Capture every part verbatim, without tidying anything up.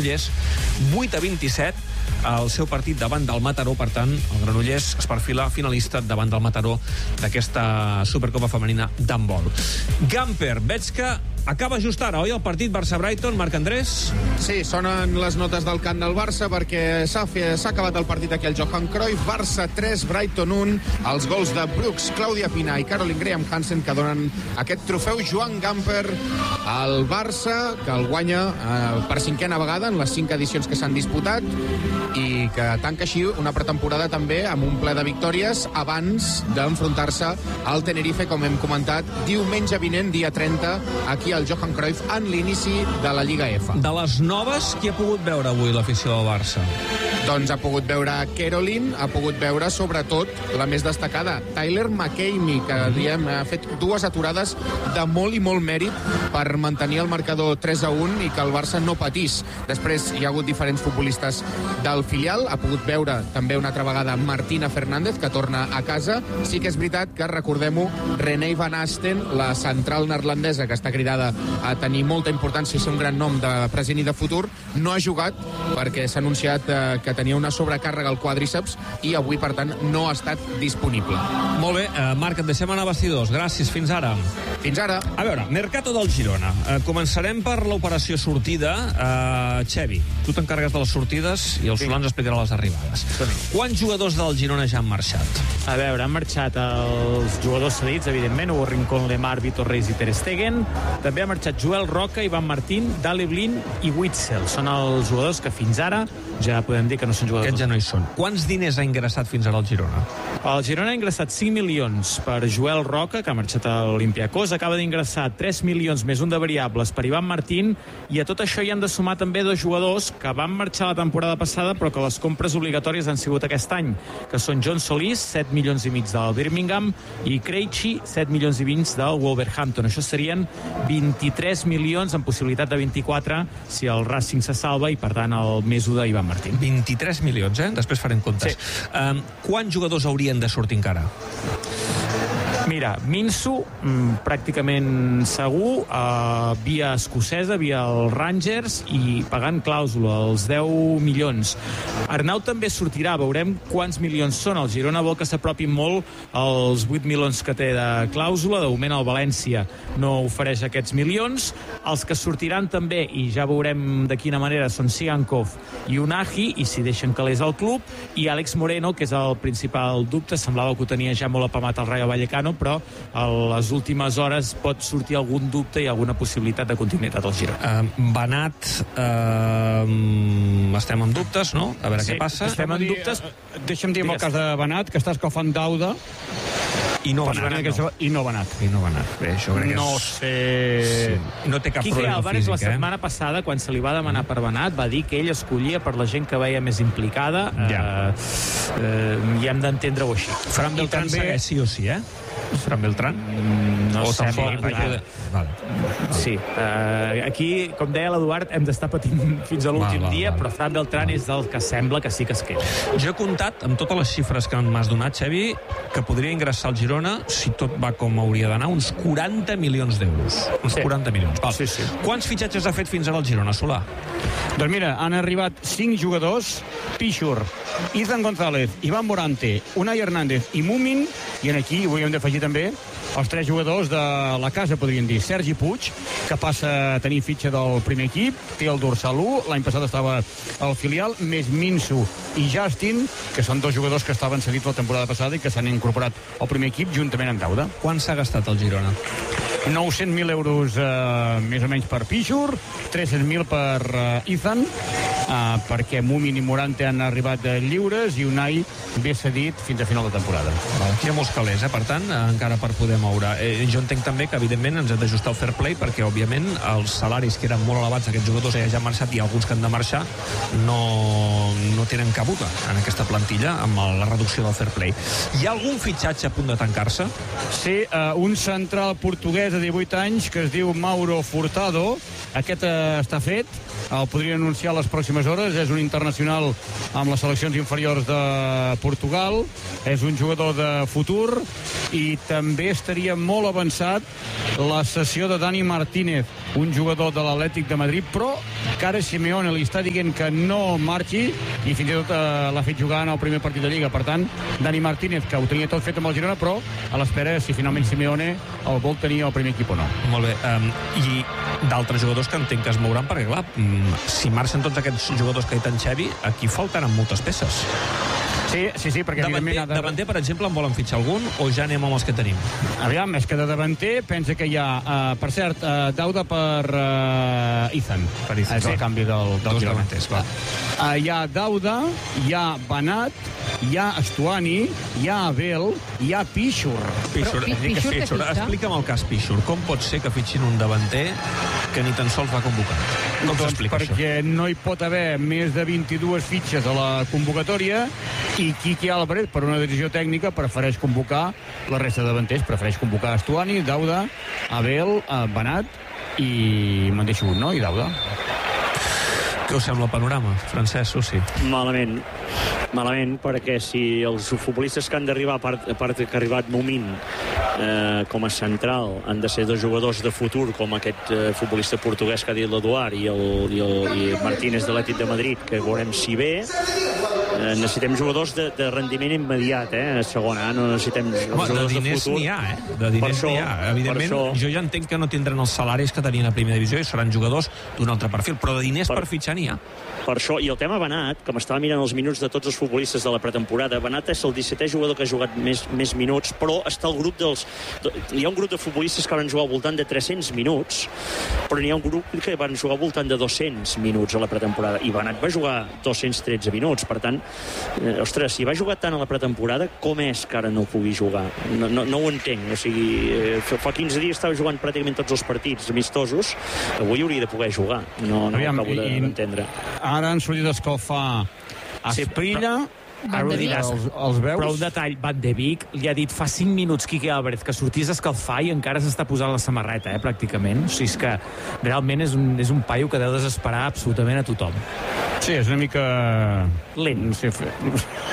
Granollers, vuit a vint-i-set el seu partit davant del Mataró. Per tant, el Granollers es perfila finalista davant del Mataró d'aquesta Supercopa femenina d'handbol. Gamper, veig que acaba just ara, oi, el partit Barça-Brighton, Marc Andrés? Sí, sonen les notes del camp del Barça perquè s'ha acabat el partit aquí al Johan Cruyff. Barça tres, Brighton un. Els gols de Brooks, Clàudia Pina i Caroline Graham Hansen que donen aquest trofeu Joan Gamper al Barça, que el guanya eh, per cinquena vegada en les cinc edicions que s'han disputat i que tanca així una pretemporada també amb un ple de victòries abans d'enfrontar-se al Tenerife, com hem comentat, diumenge vinent, dia trenta, aquí al Johan Cruyff, en l'inici de la Lliga F. De les noves, qui ha pogut veure avui l'afició del Barça? Doncs ha pogut veure Caroline, ha pogut veure sobretot la més destacada, Tyler McCamey, que diem, ha fet dues aturades de molt i molt mèrit per mantenir el marcador tres a un i que el Barça no patís. Després hi ha hagut diferents futbolistes del filial, ha pogut veure també una altra vegada Martina Fernández, que torna a casa. Sí que és veritat que, recordem-ho, Renee Van Asten, la central neerlandesa, que està cridada a tenir molta importància i ser un gran nom de present i de futur, no ha jugat perquè s'ha anunciat eh, que tenia una sobrecàrrega al quàdriceps i avui, per tant, no ha estat disponible. Molt bé, eh, Marc, et deixem anar a vestidors. Gràcies, fins ara. Fins ara. A veure, Mercato del Girona. Eh, començarem per l'operació sortida. Eh, Xevi, tu t'encarregues de les sortides i el Solà ens explicarà les arribades. Quants jugadors del Girona ja han marxat? A veure, han marxat els jugadors cedits, evidentment, Hugo Rincón, Lemar, Vitor Reis i Ter Stegen. També ha marxat Joel Roca, Ivan Martín, Dali Blin i Witzel. Són els jugadors que fins ara ja podem dir que no són jugadors. Aquests ja no hi són. Quants diners ha ingressat fins ara el Girona? El Girona ha ingressat cinc milions per Joel Roca, que ha marxat a l'Olympiacos. Acaba d'ingressar tres milions més un de variables per Ivan Martín, i a tot això hi han de sumar també dos jugadors que van marxar la temporada passada però que les compres obligatòries han sigut aquest any, que són John Solís, set milions i mig del Birmingham, i Krejci, set milions i mig del Wolverhampton. Això serien vint-i-tres milions amb possibilitat de vint-i-quatre si el Racing se salva, i per tant el més un d'Ivan Martín. vint-i-tres milions, eh? Després farem comptes. Sí. Um, quants jugadors haurien de sortir encara? Mira, Minsu, mmm, pràcticament segur, uh, via escocesa, via els Rangers, i pagant clàusula, els deu milions. Arnau també sortirà, veurem quants milions són. El Girona vol que s'apropin molt als vuit milions que té de clàusula. De moment el València no ofereix aquests milions. Els que sortiran també, i ja veurem de quina manera, són Sigankov i Unahi, i si deixen calés al club, i Àlex Moreno, que és el principal dubte. Semblava que ho tenia ja molt apamat el Rayo Vallecano, però a les últimes hores pot sortir algun dubte i alguna possibilitat de continuïtat al Girona. Uh, Benat, uh, estem amb dubtes, no? A veure sí, què passa. Estem amb dubtes. Deixa'm dir, en el cas de Benat, que està escalfant d'Auda, i no Benat, no. I no Benat. I no Benat. Bé, això crec que no és... sé... Sí. No té cap Quique problema Álvarez, físic, la setmana eh? passada, quan se li va demanar per Benat, va dir que ell escollia per la gent que veia més implicada. Ja. Eh, eh, i hem d'entendre-ho així. Fran Beltrán també... segueix sí o sí, eh? Fran Beltrán? Mm, no o sé. tampoc, Sí, perquè... vale. Sí. Uh, aquí, com deia l'Eduard, hem d'estar patint fins a l'últim dia, val. Però Fran Beltrán val. És del que sembla que sí que es queda. Jo he comptat, amb totes les xifres que m'has donat, Xevi, que podria ingressar al Girona, si tot va com hauria d'anar, uns quaranta milions d'euros. Uns sí. quaranta milions. Val. Sí, sí. Quants fitxatges ha fet fins ara el Girona, Solà? Doncs mira, han arribat cinc jugadors: Pichur, Ethan González, Iván Morante, Unai Hernández i Mumin, i en aquí ho hem d'afegir també els tres jugadors de la casa, podríem dir. Sergi Puig, que passa a tenir fitxa del primer equip, té el dorsal u, l'any passat estava al filial, més Minsu i Justin, que són dos jugadors que estaven cedits la temporada passada i que s'han incorporat al primer equip juntament amb Dauda. Quan s'ha gastat el Girona? nou-cents mil euros eh, més o menys per Pichur, tres-cents mil per eh, Ethan, eh, perquè Mumin i Morante han arribat eh, lliures i Unai ve cedit fins a final de temporada. Val, aquí hi ha molts calés, eh? Per tant, eh, encara per poder moure. Eh, jo entenc també que, evidentment, ens hem d'ajustar el fair play, perquè, òbviament, els salaris que eren molt elevats d'aquests jugadors que ja han marxat i alguns que han de marxar no, no tenen cabuda en aquesta plantilla amb la reducció del fair play. Hi ha algun fitxatge a punt de tancar-se? Sí, eh, un central portuguès de divuit anys que es diu Mauro Furtado. Aquest eh, està fet, el podria anunciar les pròximes hores. És un internacional amb les seleccions inferiors de Portugal, és un jugador de futur, i també estaria molt avançat la cessió de Dani Martínez, un jugador de l'Atlètic de Madrid, però que ara Simeone li està dient que no marxi i fins i tot eh, l'ha fet jugar en el primer partit de Lliga. Per tant, Dani Martínez, que ho tenia tot fet amb el Girona, però a l'espera si finalment Simeone el vol tenir al primer equip o no. Molt bé. Um, I d'altres jugadors que entenc que es mouran, perquè clar, si marxen tots aquests jugadors que ha dit en Xavi, aquí faltaran moltes peces. Sí, sí, sí, perquè davanter, evidentment... De... davanter, per exemple, en volen fitxar algun o ja anem amb els que tenim? Aviam, és que de davanter pensa que hi ha, uh, per cert, uh, Dauda per uh, Ethan. Per Ethan, és sí. el canvi del, del Dos Girona. davanters, va. Uh, hi ha Dauda, hi ha Banat, hi ha Estuani, hi ha Abel, hi ha Pichur. Pichur, Però, Pichur que fitxa? Explica'm el cas Pichur. Com pot ser que fitxin un davanter que ni tan sols va convocar? Com doncs s'explica això? perquè no hi pot haver més de vint-i-dues fitxes a la convocatòria i Quique Álvarez, per una decisió tècnica, prefereix convocar la resta de davanters. Prefereix convocar Estuani, Dauda, Abel, Banat i me'n deixo un, no? I Dauda. Què us sembla el panorama, Francesc, o sí? Malament. Malament, perquè si els futbolistes que han d'arribar, a part, a part que ha arribat Mumin eh, com a central, han de ser dos jugadors de futur, com aquest eh, futbolista portuguès que ha dit l'Eduard i el, i el i Martínez de l'Atlètic de Madrid, que veurem si ve. Eh, necessitem jugadors de, de rendiment immediat, eh, a segona. No necessitem Home, jugadors de diners de futur. n'hi ha, eh? De diners això, n'hi ha. Evidentment, jo ja entenc que no tindran els salaris que tenien a primera divisió i seran jugadors d'un altre perfil, però de diners per, per fitxar n'hi ha. Per això, i el tema Banat, que m'estava mirant els minuts de tots els futbolistes de la pretemporada, Banat és el dissetè jugador que ha jugat més, més minuts, però està el grup dels... Hi ha un grup de futbolistes que van jugar al voltant de tres-cents minuts, però n'hi ha un grup que van jugar al voltant de dos-cents minuts a la pretemporada, i Banat va jugar dos-cents tretze minuts. Per tant, eh, ostres, si va jugar tant a la pretemporada, com és que ara no pugui jugar? No, no, no ho entenc. O sigui, eh, fa quinze dies estava jugant pràcticament tots els partits amistosos, avui hauria de poder jugar. No, no Aviam, ho acabo d'entendre. Ara han sortit a escalfar Asprilla, Van de Beek. els, els veus? Però un detall, Van de Beek li ha dit fa cinc minuts Quique Álvarez que sortís a escalfar i encara s'està posant la samarreta, eh, pràcticament. O sigui, és que realment és un, és un paio que deu desesperar absolutament a tothom. Sí, és una mica... Lent. No sé, fer...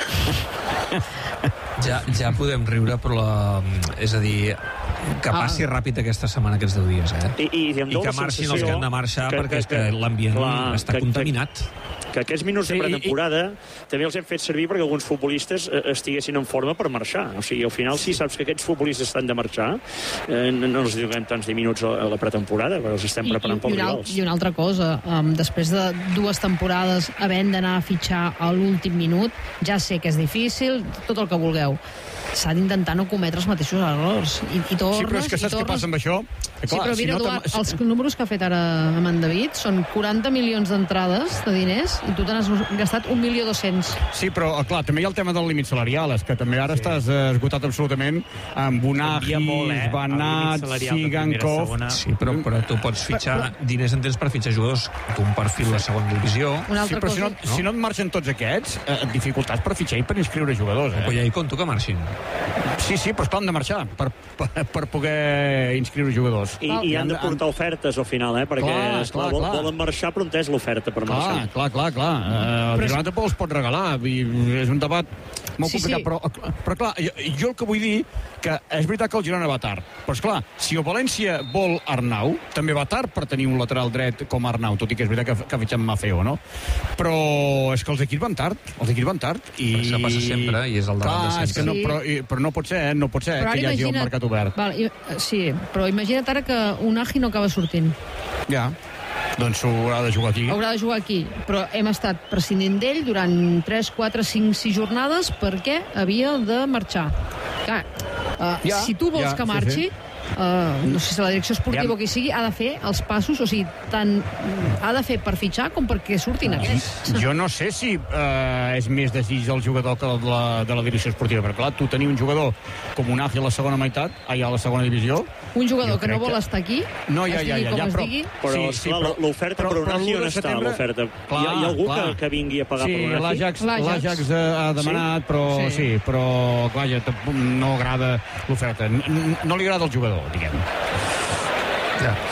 Ja, ja podem riure, però la... és a dir, que passi ah. ràpid aquesta setmana, aquests deu dies, eh? I, i, i, I que marxin els que han de marxar, que, perquè que, és que, que l'ambient clar, està que, contaminat. Que, que aquests minuts sí, de pretemporada i... també els hem fet servir perquè alguns futbolistes eh, estiguessin en forma per marxar. O sigui, al final, si saps que aquests futbolistes estan de marxar, eh, no, no els donem tants de minuts a la pretemporada, però els estem preparant pels rivals. I una altra cosa, um, després de dues temporades havent d'anar a fitxar a l'últim minut, ja sé que és difícil, tot el que vulgueu, s'ha d'intentar no cometre els mateixos errors. I, i tornes, sí, però és que saps què passa amb això? Eh, clar, sí, però mira, si no Eduard, els números que ha fet ara amb en David són quaranta milions d'entrades de diners i tu t'has gastat un milió dos-cents. Sí, però, clar, també hi ha el tema del límit salarial, és que també ara sí. estàs esgotat absolutament amb Bonagis, eh? Banat, Sigankov... Sí, però, però tu pots fitxar però, però... diners entens per fitxar jugadors d'un perfil de segona divisió. Sí, però cosa... si no, no? si no et marxen tots aquests, eh, dificultats per fitxar i per inscriure jugadors. Eh? Però ja hi compto que marxin. Sí, sí, però esclar, han de marxar per, per, per poder inscriure jugadors. I, i han de portar ofertes al final, eh? Perquè, clar, esclar, clar, volen marxar, però on és l'oferta per clar, marxar? Clar, clar, clar. Uh, el Girona tampoc els pot regalar. És un debat molt sí, complicat, sí. Però, però clar, jo, jo el que vull dir que és veritat que el Girona va tard, però esclar, si el València vol Arnau, també va tard per tenir un lateral dret com Arnau, tot i que és veritat que, que ha fitxat Mafeo, no? Però és que els equips van tard, els equips van tard. I... Però això passa sempre, i és el debat de sempre. És que no, però, i, però no pot ser, eh? no pot ser però que hi hagi imagina't... un mercat obert. Val, i, sí, però imagina't ara que Unai no acaba sortint. Ja. Doncs haurà de jugar aquí. Haurà de jugar aquí, però hem estat prescindint d'ell durant tres, quatre, cinc, sis jornades perquè havia de marxar. Clar, uh, ja, si tu vols ja, que marxi, sí, sí. Uh, no sé si la direcció esportiva ja. o qui sigui, ha de fer els passos, o sigui, tant ha de fer per fitxar com perquè surtin aquests. Jo no sé si uh, és més desig el jugador que de la, de la direcció esportiva, perquè clar, tu tenir un jugador com un Ángel a la segona meitat, allà a la segona divisió, un jugador que no vol que... estar aquí, no, ja, ja, ja, ja, com però, es digui. Però, sí, sí, però l'oferta per un Ángel on està, l'oferta? Hi ha, hi ha algú que, que vingui a pagar sí, per un Ángel? Sí, l'Ajax ha demanat, sí? però sí. sí, però clar, ja no agrada l'oferta. No, no li agrada el jugador, diguem. Ja.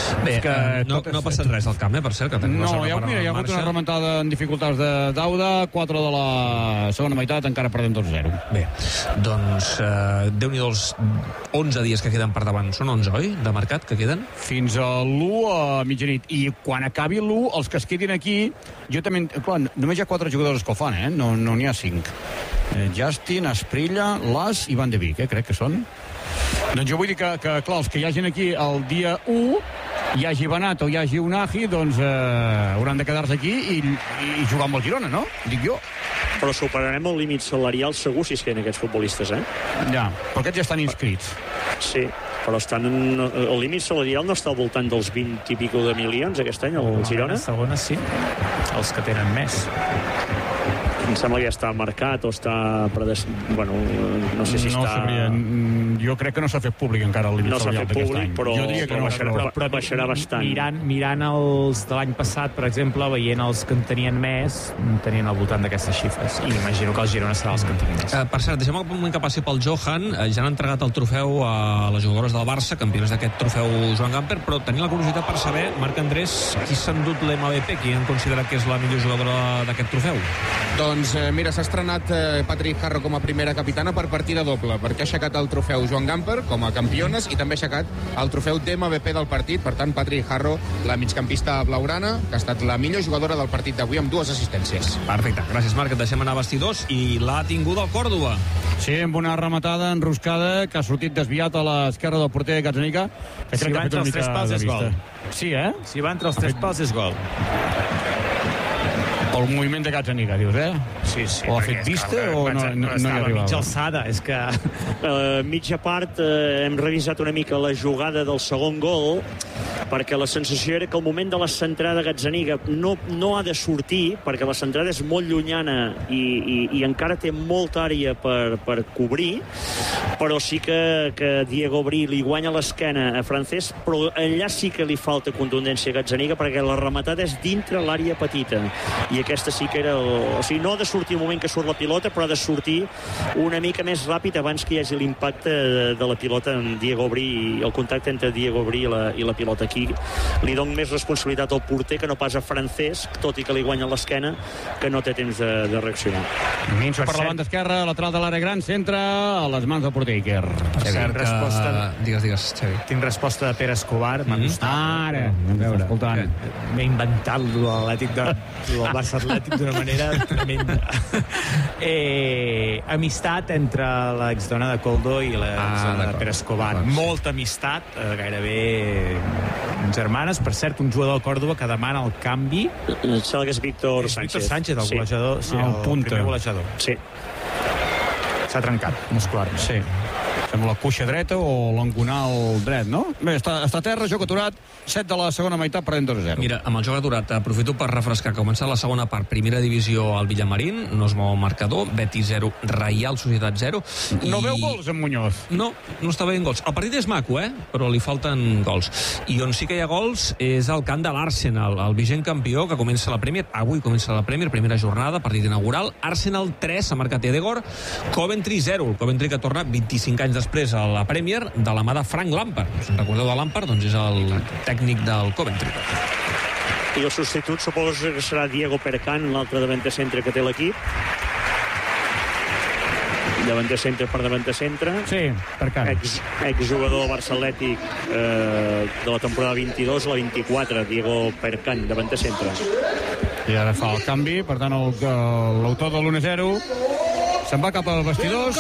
Bé, que eh, no, tot no ha passat res al camp, eh, per cert, que tenim No, la hi ha, mira, hi ha hagut una remuntada en dificultats de Dauda, quatre de la segona meitat, encara perdem dos a zero. Bé, doncs eh, Déu-n'hi-do els onze dies que queden per davant. Són onze, oi, de mercat, que queden? Fins a l'u a mitjanit. I quan acabi l'u, els que es quedin aquí, jo també... Clar, només hi ha quatre jugadors que ho fan, eh? No n'hi no ha cinc. Eh, Justin, Asprilla, Las i Van de Beek, eh? Crec que són. Doncs jo vull dir que, que clar, els que hi hagin aquí el dia u, hi hagi Benat o hi hagi Unagi, doncs eh, hauran de quedar-se aquí i, i jugar amb el Girona, no? Dic jo. Però superarem el límit salarial segur si es queden aquests futbolistes, eh? Ja, però aquests ja estan inscrits. Sí, però estan en, el límit salarial no està al voltant dels vint i pico de milions aquest any, el Girona? A segona sí, els que tenen més. Em sembla que ja està marcat o està predest... bueno, no sé si no està... Sabria. Jo crec que no s'ha fet públic encara el límit no salarial d'aquest any. Però, jo diria que però, no, baixarà, però... però baixarà bastant. Mirant, mirant els de l'any passat, per exemple, veient els que en tenien més, tenien al voltant d'aquestes xifres. I imagino que el Girona serà els que en tenien més. Uh, per cert, deixem un moment que passi pel Johan. Uh, ja han entregat el trofeu a les jugadores del Barça, campiones d'aquest trofeu Joan Gamper, però tenia la curiositat per saber, Marc Andrés, qui s'ha endut l'M V P, qui han considerat que és la millor jugadora d'aquest trofeu? Doncs eh, mira, s'ha estrenat eh, Patrick Harro com a primera capitana per partida doble, perquè ha aixecat el trofeu Joan Gamper com a campiones i també ha aixecat el trofeu d'M V P del partit. Per tant, Patrick Harro, la migcampista blaugrana, que ha estat la millor jugadora del partit d'avui amb dues assistències. Perfecte, gràcies Marc, et deixem anar a vestidors i l'ha tingut el Còrdova. Sí, amb una rematada enroscada que ha sortit desviat a l'esquerra del porter Gazzaniga. Que Si va entre els tres pals és gol. Sí, eh? Si va entre els tres pals és gol. El moviment de Gazzaniga, dius, eh? Sí, sí. O ha fet vista o no, no, no hi arribava? Mitja alçada, és que... Uh, mitja part uh, hem revisat una mica la jugada del segon gol, perquè la sensació era que el moment de la centrada Gazzaniga no, no ha de sortir, perquè la centrada és molt llunyana i, i, i encara té molta àrea per, per cobrir, però sí que, que Diego Bri li guanya l'esquena a Francesc, però allà sí que li falta contundència a Gazzaniga, perquè la rematada és dintre l'àrea petita, i aquesta sí que era el... o sigui, no ha de sortir el moment que surt la pilota, però ha de sortir una mica més ràpid abans que hi hagi l'impacte de, de la pilota amb Diego Bri i el contacte entre Diego Bri i la, i la pilota. Aquí li dono més responsabilitat al porter que no pas a Francesc, tot i que li guanya l'esquena, que no té temps de, de reaccionar. Minso per la banda esquerra, lateral de l'àrea gran, centra a les mans del porter Iker. Per cert, que... resposta... Digues, digues, Xavi. Tinc resposta de Pere Escobar. Mm -hmm. Ara, a veure, escoltant. M'he inventat l'Atlètic de, el Barça Atlètic d'una manera tremenda. eh, amistat entre l'exdona de Coldo i l'exdona ah, de Pere Escobar. Doncs. Molta amistat, eh, gairebé germanes. Per cert, un jugador del Còrdova que demana el canvi. Em sembla que és Víctor és Sánchez. Víctor Sánchez, el sí. golejador, sí, el, el, punta. primer golejador. Sí. S'ha trencat muscular. Sí. Amb la cuixa dreta o l'engonal dret, no? Bé, està, està a terra, joc aturat, set de la segona meitat, perdem dos a zero. Mira, amb el joc aturat, aprofito per refrescar que començar la segona part, primera divisió al Villamarín, no es mou el marcador, Betis zero, Reial Societat zero. I... No veu gols en Muñoz? No, no està veient gols. El partit és maco, eh? Però li falten gols. I on sí que hi ha gols és el camp de l'Arsenal, el vigent campió que comença la Premier. Avui comença la Premier, primera jornada, partit inaugural. Arsenal tres, ha marcat Edegor. Coventry zero, el Coventry que torna vint-i-cinc anys després a la Premier de la mà de Frank Lampard. Si recordeu de Lampard, doncs és el tècnic del Coventry. I el substitut suposo que serà Diego Percan, l'altre davanter centre que té l'equip. Davanter centre per davanter centre. Sí, Percan. Ex, exjugador del Barça Atlètic eh, de la temporada vint-i-dos a la vint-i-quatre, Diego Percan, davanter centre. I ara fa el canvi, per tant l'autor de l'u a zero se'n va cap als vestidors.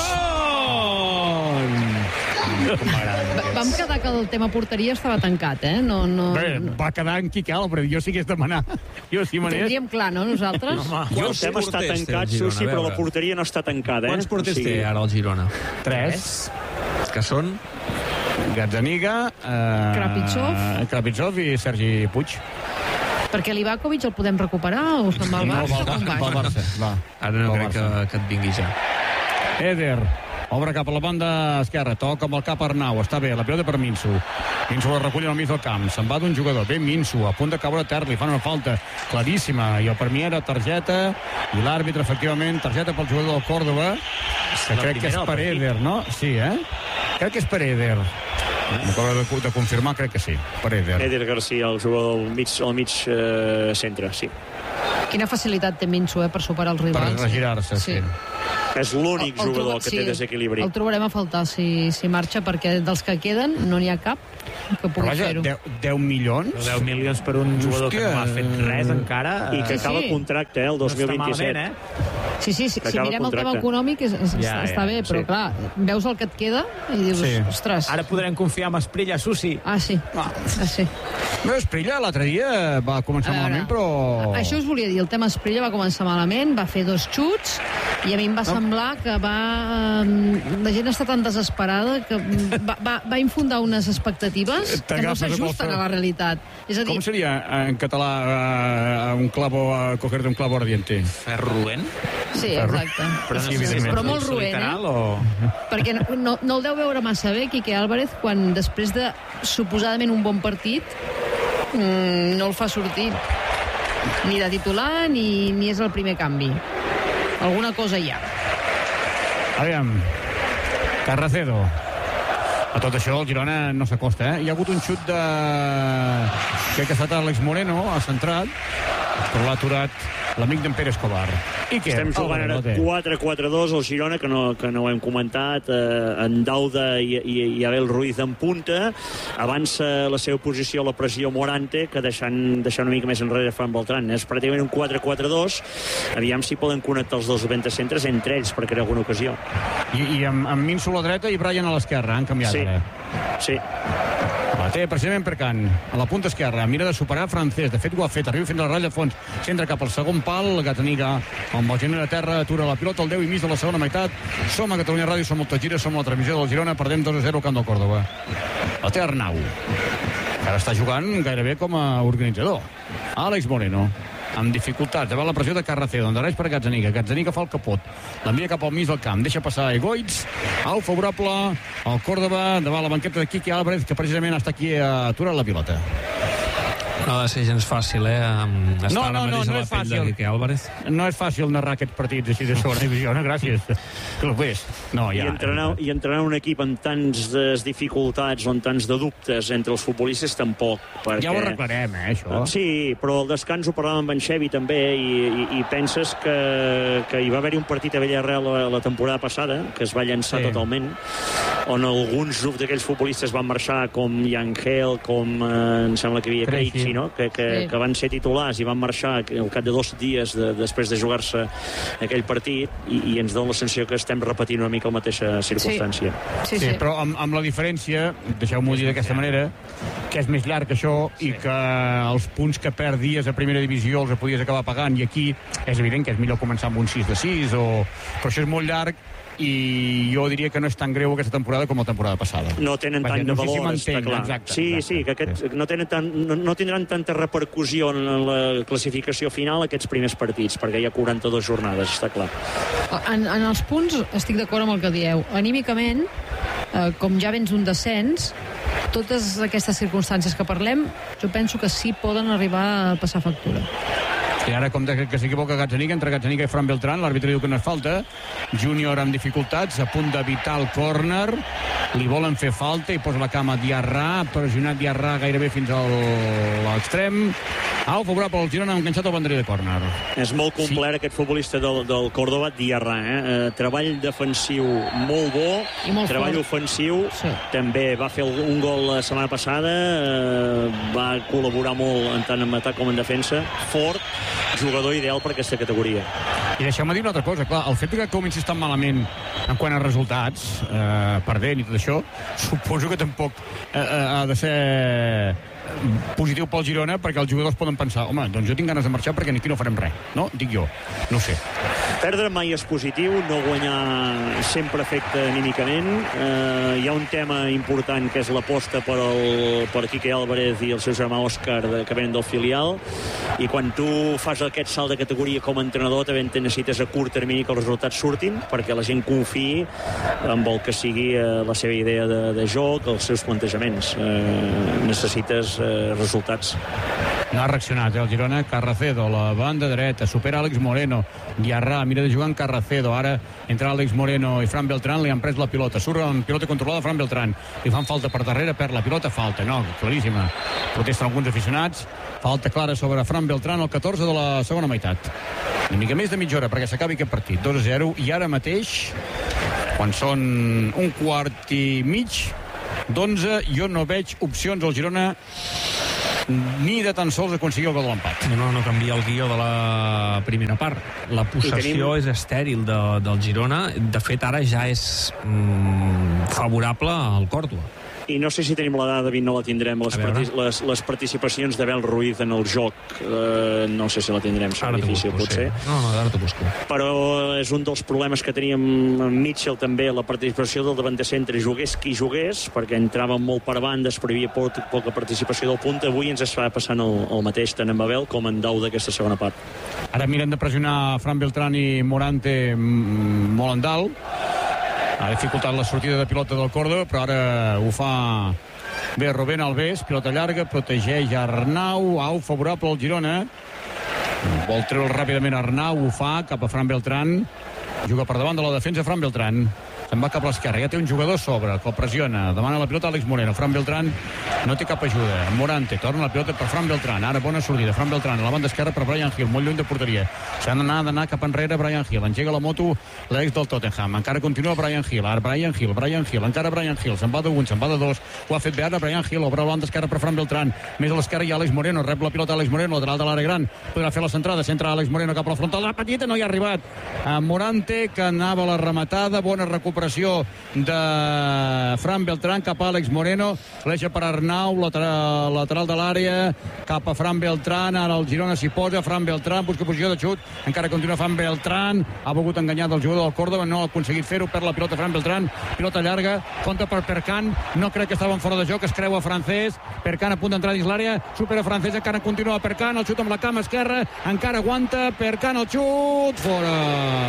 Vam quedar que el tema porteria estava tancat, eh? No, no, Bé, no. va quedar en qui cal, però jo sí que és demanar. Jo sí Ho manés. tindríem clar, no, nosaltres? Home, el tema està tancat, Susi, però la porteria no està tancada, eh? Quants porters o sigui... té ara el Girona? Tres. Que són? Gazzaniga, eh, Krapitsov. Krapitsov i Sergi Puig. Perquè l'Ivakovic el podem recuperar o se'n va al No, Barça? va, Com va, va, va? Barça. Va. Ara no Va crec que, Barça. que et vingui ja. Eder obre cap a la banda esquerra, toca amb el cap Arnau, està bé, la pilota per Minso. Minso la recull al mig del camp, se'n va d'un jugador, bé Minso, a punt de caure a terra, li fan una falta claríssima, i el per mi era targeta, i l'àrbitre, efectivament, targeta pel jugador del Còrdova, que crec que és per Eder, no? Sí, eh? Crec que és per Eder. M'acabo de, de confirmar, crec que sí, per Eder. Eder Garcia, el jugador del mig, al mig eh, centre, sí. Quina facilitat té Minso, eh, per superar els rivals. Per regirar-se, sí. sí. És l'únic el, el jugador troba, que té sí, desequilibri. El trobarem a faltar si, si marxa, perquè dels que queden no n'hi ha cap que pugui fer-ho. deu milions? deu milions per un jugador Hòstia. que no ha fet res encara. I que sí, acaba sí. contracte, eh, el dos mil vint-i-set. No eh? Sí, sí, sí si mirem el tema econòmic és, és, ja, està ja, bé, però sí. clar, veus el que et queda i dius, sí. ostres... Ara podrem confiar en Esprilla, Susi. Ah, sí. Ah, sí. No, Esprilla l'altre dia va començar veure, malament, però... Això us volia dir, el tema Esprilla va començar malament, va fer dos xuts, i a mi em va no. semblar que va... La gent està tan desesperada que va, va, va infundar unes expectatives que no s'ajusten a la realitat. És a dir... Com seria en català uh, un clavo, uh, cogerte un clavo ardiente? Ferruent? Sí, exacte. Però, sí, sí, però molt roent, eh? O... Perquè no, no, no el deu veure massa bé, Quique Álvarez, quan després de suposadament un bon partit mmm, no el fa sortir ni de titular ni, ni és el primer canvi. Alguna cosa hi ha. Aviam, Carracedo. A tot això el Girona no s'acosta, eh? Hi ha hagut un xut de... Crec que ha estat Àlex Moreno, ha centrat, però l'ha aturat l'amic d'en Pere Escobar. I què? Estem jugant ara quatre quatre dos, el Girona, que no, que no ho hem comentat, eh, en Dauda i, i, i Abel Ruiz en punta, avança la seva posició a la pressió Morante, que deixant, deixant una mica més enrere Fran Beltrán. És pràcticament un quatre quatre dos, aviam si poden connectar els dos centres entre ells per crear alguna ocasió. I, i amb, amb Minso a la dreta i Brian a l'esquerra, han canviat sí. ara. Sí. La té precisament per Can, a la punta esquerra, mira de superar Francesc, de fet ho ha fet, arriba fins a la ratlla de fons, centra cap al segon pal, Gazzaniga amb el gener a terra, atura la pilota al deu i mig de la segona meitat. Som a Catalunya Ràdio, som moltes gires, som a la transmissió del Girona, perdem dos a zero al camp del Córdoba. La té Arnau, que ara està jugant gairebé com a organitzador. Àlex Moreno, amb dificultats, davant la pressió de Carracedo, endarreix per Gazzaniga, Gazzaniga fa el capot, l'envia cap al mig del camp, deixa passar Egoitz, au favorable al Córdoba, davant la banqueta de Quique Álvarez, que precisament està aquí a aturar la pilota. No ha de ser gens fàcil, eh? Estar no, no, no, no, no és fàcil. Quique Álvarez. No és fàcil narrar aquests partits així de segona divisió, no? Gràcies. Que ho ves. No, ja, I, entrenar, I entrenar un equip amb tants de dificultats o amb tants de dubtes entre els futbolistes tampoc. Perquè... Ja ho arreglarem, eh, això. Sí, però el descans ho parlàvem amb en Xevi també i, i, i penses que, que hi va haver-hi un partit a Villarreal la, la temporada passada, que es va llançar sí. totalment, on alguns d'aquells futbolistes van marxar com Yangel, com eh, em sembla que hi havia Krejci, no? que, que, sí. que van ser titulars i van marxar al cap de dos dies de, després de jugar-se aquell partit i, i ens dona la sensació que estem repetint una mica la mateixa circumstància. Sí, sí, sí. sí però amb, amb la diferència, deixeu-m'ho dir d'aquesta manera, que és més llarg que això i sí. que els punts que perd dies a primera divisió els podies acabar pagant i aquí és evident que és millor començar amb un sis de sis o... però això és molt llarg i jo diria que no és tan greu aquesta temporada com la temporada passada. No tenen tant de valor, no sé si està clar. Exacte, sí, exacte, sí, que aquest, sí. No, tenen tant, no, no tindran tanta repercussió en la classificació final aquests primers partits, perquè hi ha quaranta-dues jornades, està clar. En, en els punts estic d'acord amb el que dieu. Anímicament, eh, com ja vens un descens, totes aquestes circumstàncies que parlem, jo penso que sí poden arribar a passar factura. I ara, com que s'equivoca Gazzaniga, entre Gazzaniga i Fran Beltrán, l'àrbitre diu que no és falta. Júnior amb dificultats, a punt d'evitar el córner, li volen fer falta i posa la cama Diarra, pressionat Diarra gairebé fins a l'extrem. Au, favorable al Girona, enganxat al banderí de córner. És molt complet sí. aquest futbolista del, del Córdoba, Diarra, eh? eh? Treball defensiu molt bo, i molt treball fort. ofensiu, sí. també va fer un gol la setmana passada, eh, va col·laborar molt tant en atac com en defensa, fort, jugador ideal per aquesta categoria. I deixeu-me dir una altra cosa, clar, el fet que comencis tan malament en quant a resultats, eh, perdent i tot això, suposo que tampoc eh, eh, ha de ser positiu pel Girona, perquè els jugadors poden pensar, home, doncs jo tinc ganes de marxar perquè aquí no farem res, no? Dic jo, no ho sé. Perdre mai és positiu, no guanyar sempre afecta anímicament. Eh, hi ha un tema important que és l'aposta per, el, per Quique Álvarez i el seu germà Òscar, de, que venen del filial, i quan tu fas aquest salt de categoria com a entrenador també necessites a curt termini que els resultats surtin, perquè la gent confiï amb el que sigui eh, la seva idea de, de joc, els seus plantejaments. Eh, necessites eh, resultats. No ha reaccionat, eh, el Girona. Carracedo, la banda dreta, supera Àlex Moreno. Diarra, mira de jugar en Carracedo. Ara entra Àlex Moreno i Fran Beltrán, li han pres la pilota. Surt amb pilota controlada Fran Beltrán. Li fan falta per darrere, perd la pilota, falta. No, claríssima. Protesten alguns aficionats. Falta clara sobre Fran Beltrán, el catorze de la segona meitat. Una mica més de mitja hora perquè s'acabi aquest partit. dos a zero. I ara mateix, quan són un quart i mig d'onze, jo no veig opcions al Girona ni de tan sols aconseguir el gol de l'empat. No, no canvia el guió de la primera part. La possessió tenim... és estèril de, del Girona. De fet, ara ja és mm, favorable al Còrdova. I no sé si tenim la dada, David, no la tindrem. Les, partic les, les participacions d'Abel Ruiz en el joc, eh, no sé si la tindrem, serà difícil, busco, potser. Sí. No, no, ara t'ho busco. Però és un dels problemes que teníem amb Mitchell, també, la participació del davanter centre. Jugués qui jugués, perquè entrava molt per bandes, però hi havia poc, poca participació del punt. Avui ens està passant el, el mateix, tant amb Abel com en Dau d'aquesta segona part. Ara miren de pressionar Fran Beltrán i Morante molt en dalt. Ha dificultat la sortida de pilota del Còrdova, però ara ho fa bé Rubén Alves. Pilota llarga, protegeix Arnau. Au, favorable al Girona. Vol treure ràpidament Arnau, ho fa cap a Fran Beltrán. Juga per davant de la defensa Fran Beltrán. Se'n va cap a l'esquerra, ja té un jugador sobre, que el pressiona, demana la pilota a Àlex Moreno. Fran Beltrán no té cap ajuda. Morante torna la pilota per Fran Beltrán. Ara bona sortida, Fran Beltrán a la banda esquerra per Bryan Gil, molt lluny de porteria. S'ha d'anar d'anar cap enrere Bryan Gil. Engega la moto l'ex del Tottenham. Encara continua Bryan Gil. Ara Bryan Gil, Bryan Gil, encara Bryan Gil. Se'n va d'un, se'n va de dos. Ho ha fet bé ara Bryan Gil, obre la banda esquerra per Fran Beltrán. Més a l'esquerra hi ha Àlex Moreno, rep la pilota Àlex Moreno, lateral de l'àrea gran. Podrà fer la centrada, centra Àlex Moreno cap a la frontal. La petita no hi ha arribat. A Morante, que anava a la rematada. Bona recuperació de Fran Beltrán cap a Àlex Moreno, l'eixa per Arnau, lateral, lateral de l'àrea, cap a Fran Beltrán. Ara el Girona s'hi posa, Fran Beltrán busca posició de xut, encara continua Fran Beltrán, ha volgut enganyar del jugador del Còrdova, no ha aconseguit fer-ho, perd la pilota Fran Beltrán, pilota llarga, compta per Perkan, no crec que estaven fora de joc, es creua Francés, Perkan a punt d'entrar dins l'àrea, supera Francés, encara continua Perkan, el xut amb la cama esquerra, encara aguanta, Perkan el xut, fora!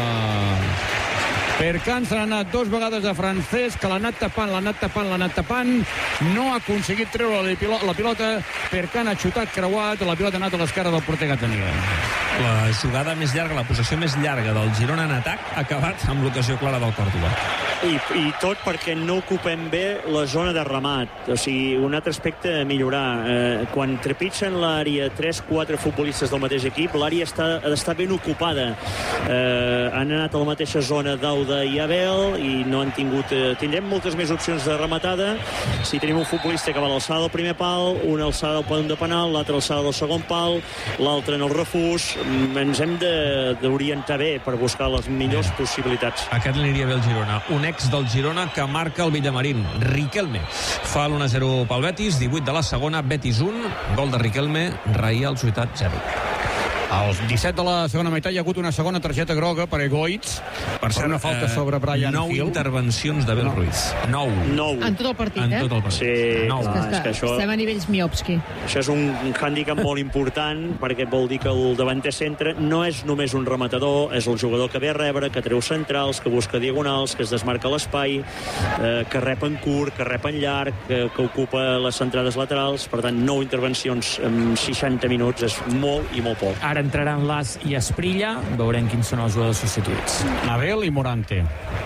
Perkan s'ha anat dos vegades a Francés, que l'ha anat tapant, l'ha anat tapant, l'ha anat tapant. No ha aconseguit treure la pilota. Perkan ha xutat creuat, la pilota ha anat a l'esquerra del porter que tenia. La jugada més llarga, la possessió més llarga del Girona en atac ha acabat amb l'ocasió clara del Còrdova. I, I tot perquè no ocupem bé la zona de remat. O sigui, un altre aspecte a millorar. Eh, quan trepitgen l'àrea tres quatre futbolistes del mateix equip, l'àrea està, ha d'estar ben ocupada. Eh, han anat a la mateixa zona d'Auda i Abel i no han tingut... Eh, tindrem moltes més opcions de rematada si tenim un futbolista que va a l'alçada del primer pal, una alçada al punt de penal, l'altra alçada del segon pal, l'altra en el refús. Ens hem d'orientar bé per buscar les millors possibilitats. Aquest aniria bé el Girona. Un ex del Girona que marca el Villamarín, Riquelme. Fa l'u a zero pel Betis, divuit de la segona, Betis un, gol de Riquelme, Reial Societat zero. Als disset de la segona meitat hi ha hagut una segona targeta groga per Egoitz, per ser una falta eh, sobre Bryan nou Gil. Nou intervencions d'Abel no. Ruiz. Nou. Nou. En tot el partit, en eh? tot el partit. Sí, nou. clar, és que això... Estem a nivells Miopski. Això és un hàndicap molt important, perquè vol dir que el davanter centre no és només un rematador, és el jugador que ve a rebre, que treu centrals, que busca diagonals, que es desmarca l'espai, eh, que rep en curt, que rep en llarg, que, que ocupa les centrades laterals. Per tant, nou intervencions en seixanta minuts és molt i molt poc. Ara entraran Las i Esprilla, veurem quins són els jugadors substituïts. Abel i Morante.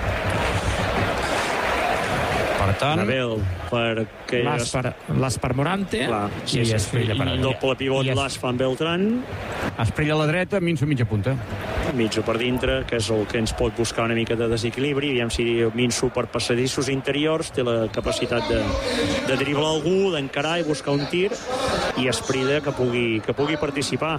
Per tant... Abel, perquè... Las per, Las per Morante. Clar, sí, i sí, Esprilla per i doble pivot, es... Las Fan Beltrán. Esprilla a la dreta, Minso mitja punta. Minso per dintre, que és el que ens pot buscar una mica de desequilibri. Aviam si Minso per passadissos interiors té la capacitat de, de driblar algú, d'encarar i buscar un tir, i Esprilla que pugui, que pugui participar.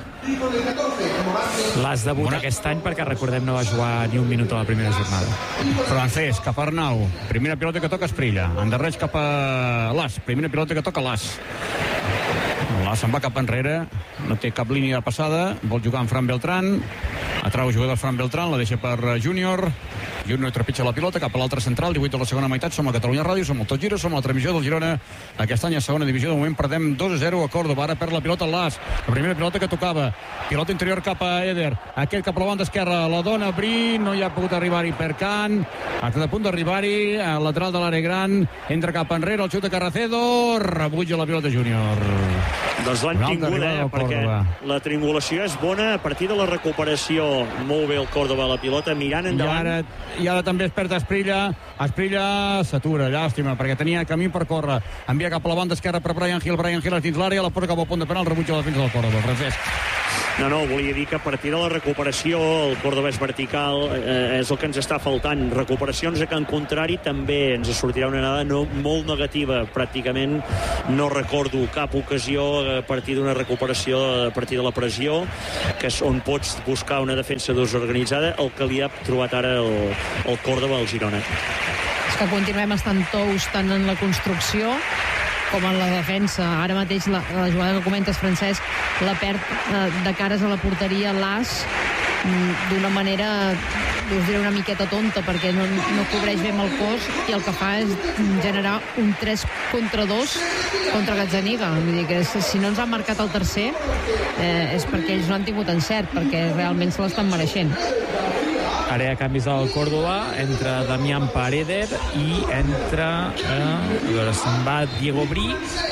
L'has debut aquest any perquè, recordem, no va jugar ni un minut a la primera jornada. Francés, cap a Arnau. Primera pilota que toca Esprilla. Endarreix cap a Las. Primera pilota que toca Las. Las se'n va cap enrere. No té cap línia de passada. Vol jugar amb Fran Beltrán. Atrau el jugador Fran Beltrán. La deixa per Júnior. Júnior trepitja la pilota cap a l'altre central. divuit de la segona meitat. Som a Catalunya Ràdio. Som el Tot Gira. Som la transmissió del Girona. Aquest any a segona divisió. De moment perdem dos a zero a Còrdova. Ara perd la pilota al Las. La primera pilota que tocava. Pilota interior cap a Eder. Aquest cap a la banda esquerra. La dona Bri. No hi ha pogut arribar-hi Perkan. Està a punt d'arribar-hi. Al lateral de l'àrea gran. Entra cap enrere. El xut de Carracedo. Rebutja la pilota Júnior. Doncs l'han tinguda, eh, perquè la triangulació és bona a partir de la recuperació. Molt bé el Córdoba, la pilota, mirant endavant. I ara, i ara també es perd Asprilla. Asprilla s'atura, llàstima, perquè tenia camí per córrer. Envia cap a la banda esquerra per Brian Hill. Brian Hill dins l'àrea, la posa cap al punt de penal, rebutja la defensa del Córdoba. Francesc. No, no, volia dir que a partir de la recuperació el Córdoba és vertical, eh, és el que ens està faltant. Recuperacions a Can Contrari també ens sortirà una anada no, molt negativa. Pràcticament no recordo cap ocasió a partir d'una recuperació, a partir de la pressió, que és on pots buscar una defensa desorganitzada, el que li ha trobat ara el, el Córdoba al Girona. És que continuem estant tous tant en la construcció com en la defensa. Ara mateix la, la jugada que comentes, Francesc, la perd eh, de cares a la porteria l'As d'una manera, us diré, una miqueta tonta, perquè no, no cobreix bé amb el cos i el que fa és generar un tres contra dos contra Gazzaniga. Vull dir que si no ens han marcat el tercer eh, és perquè ells no han tingut encert, perquè realment se l'estan mereixent. Ara hi ha canvis al Córdoba, entre Damián Pareder i entre eh, a veure, se'n va Diego Bri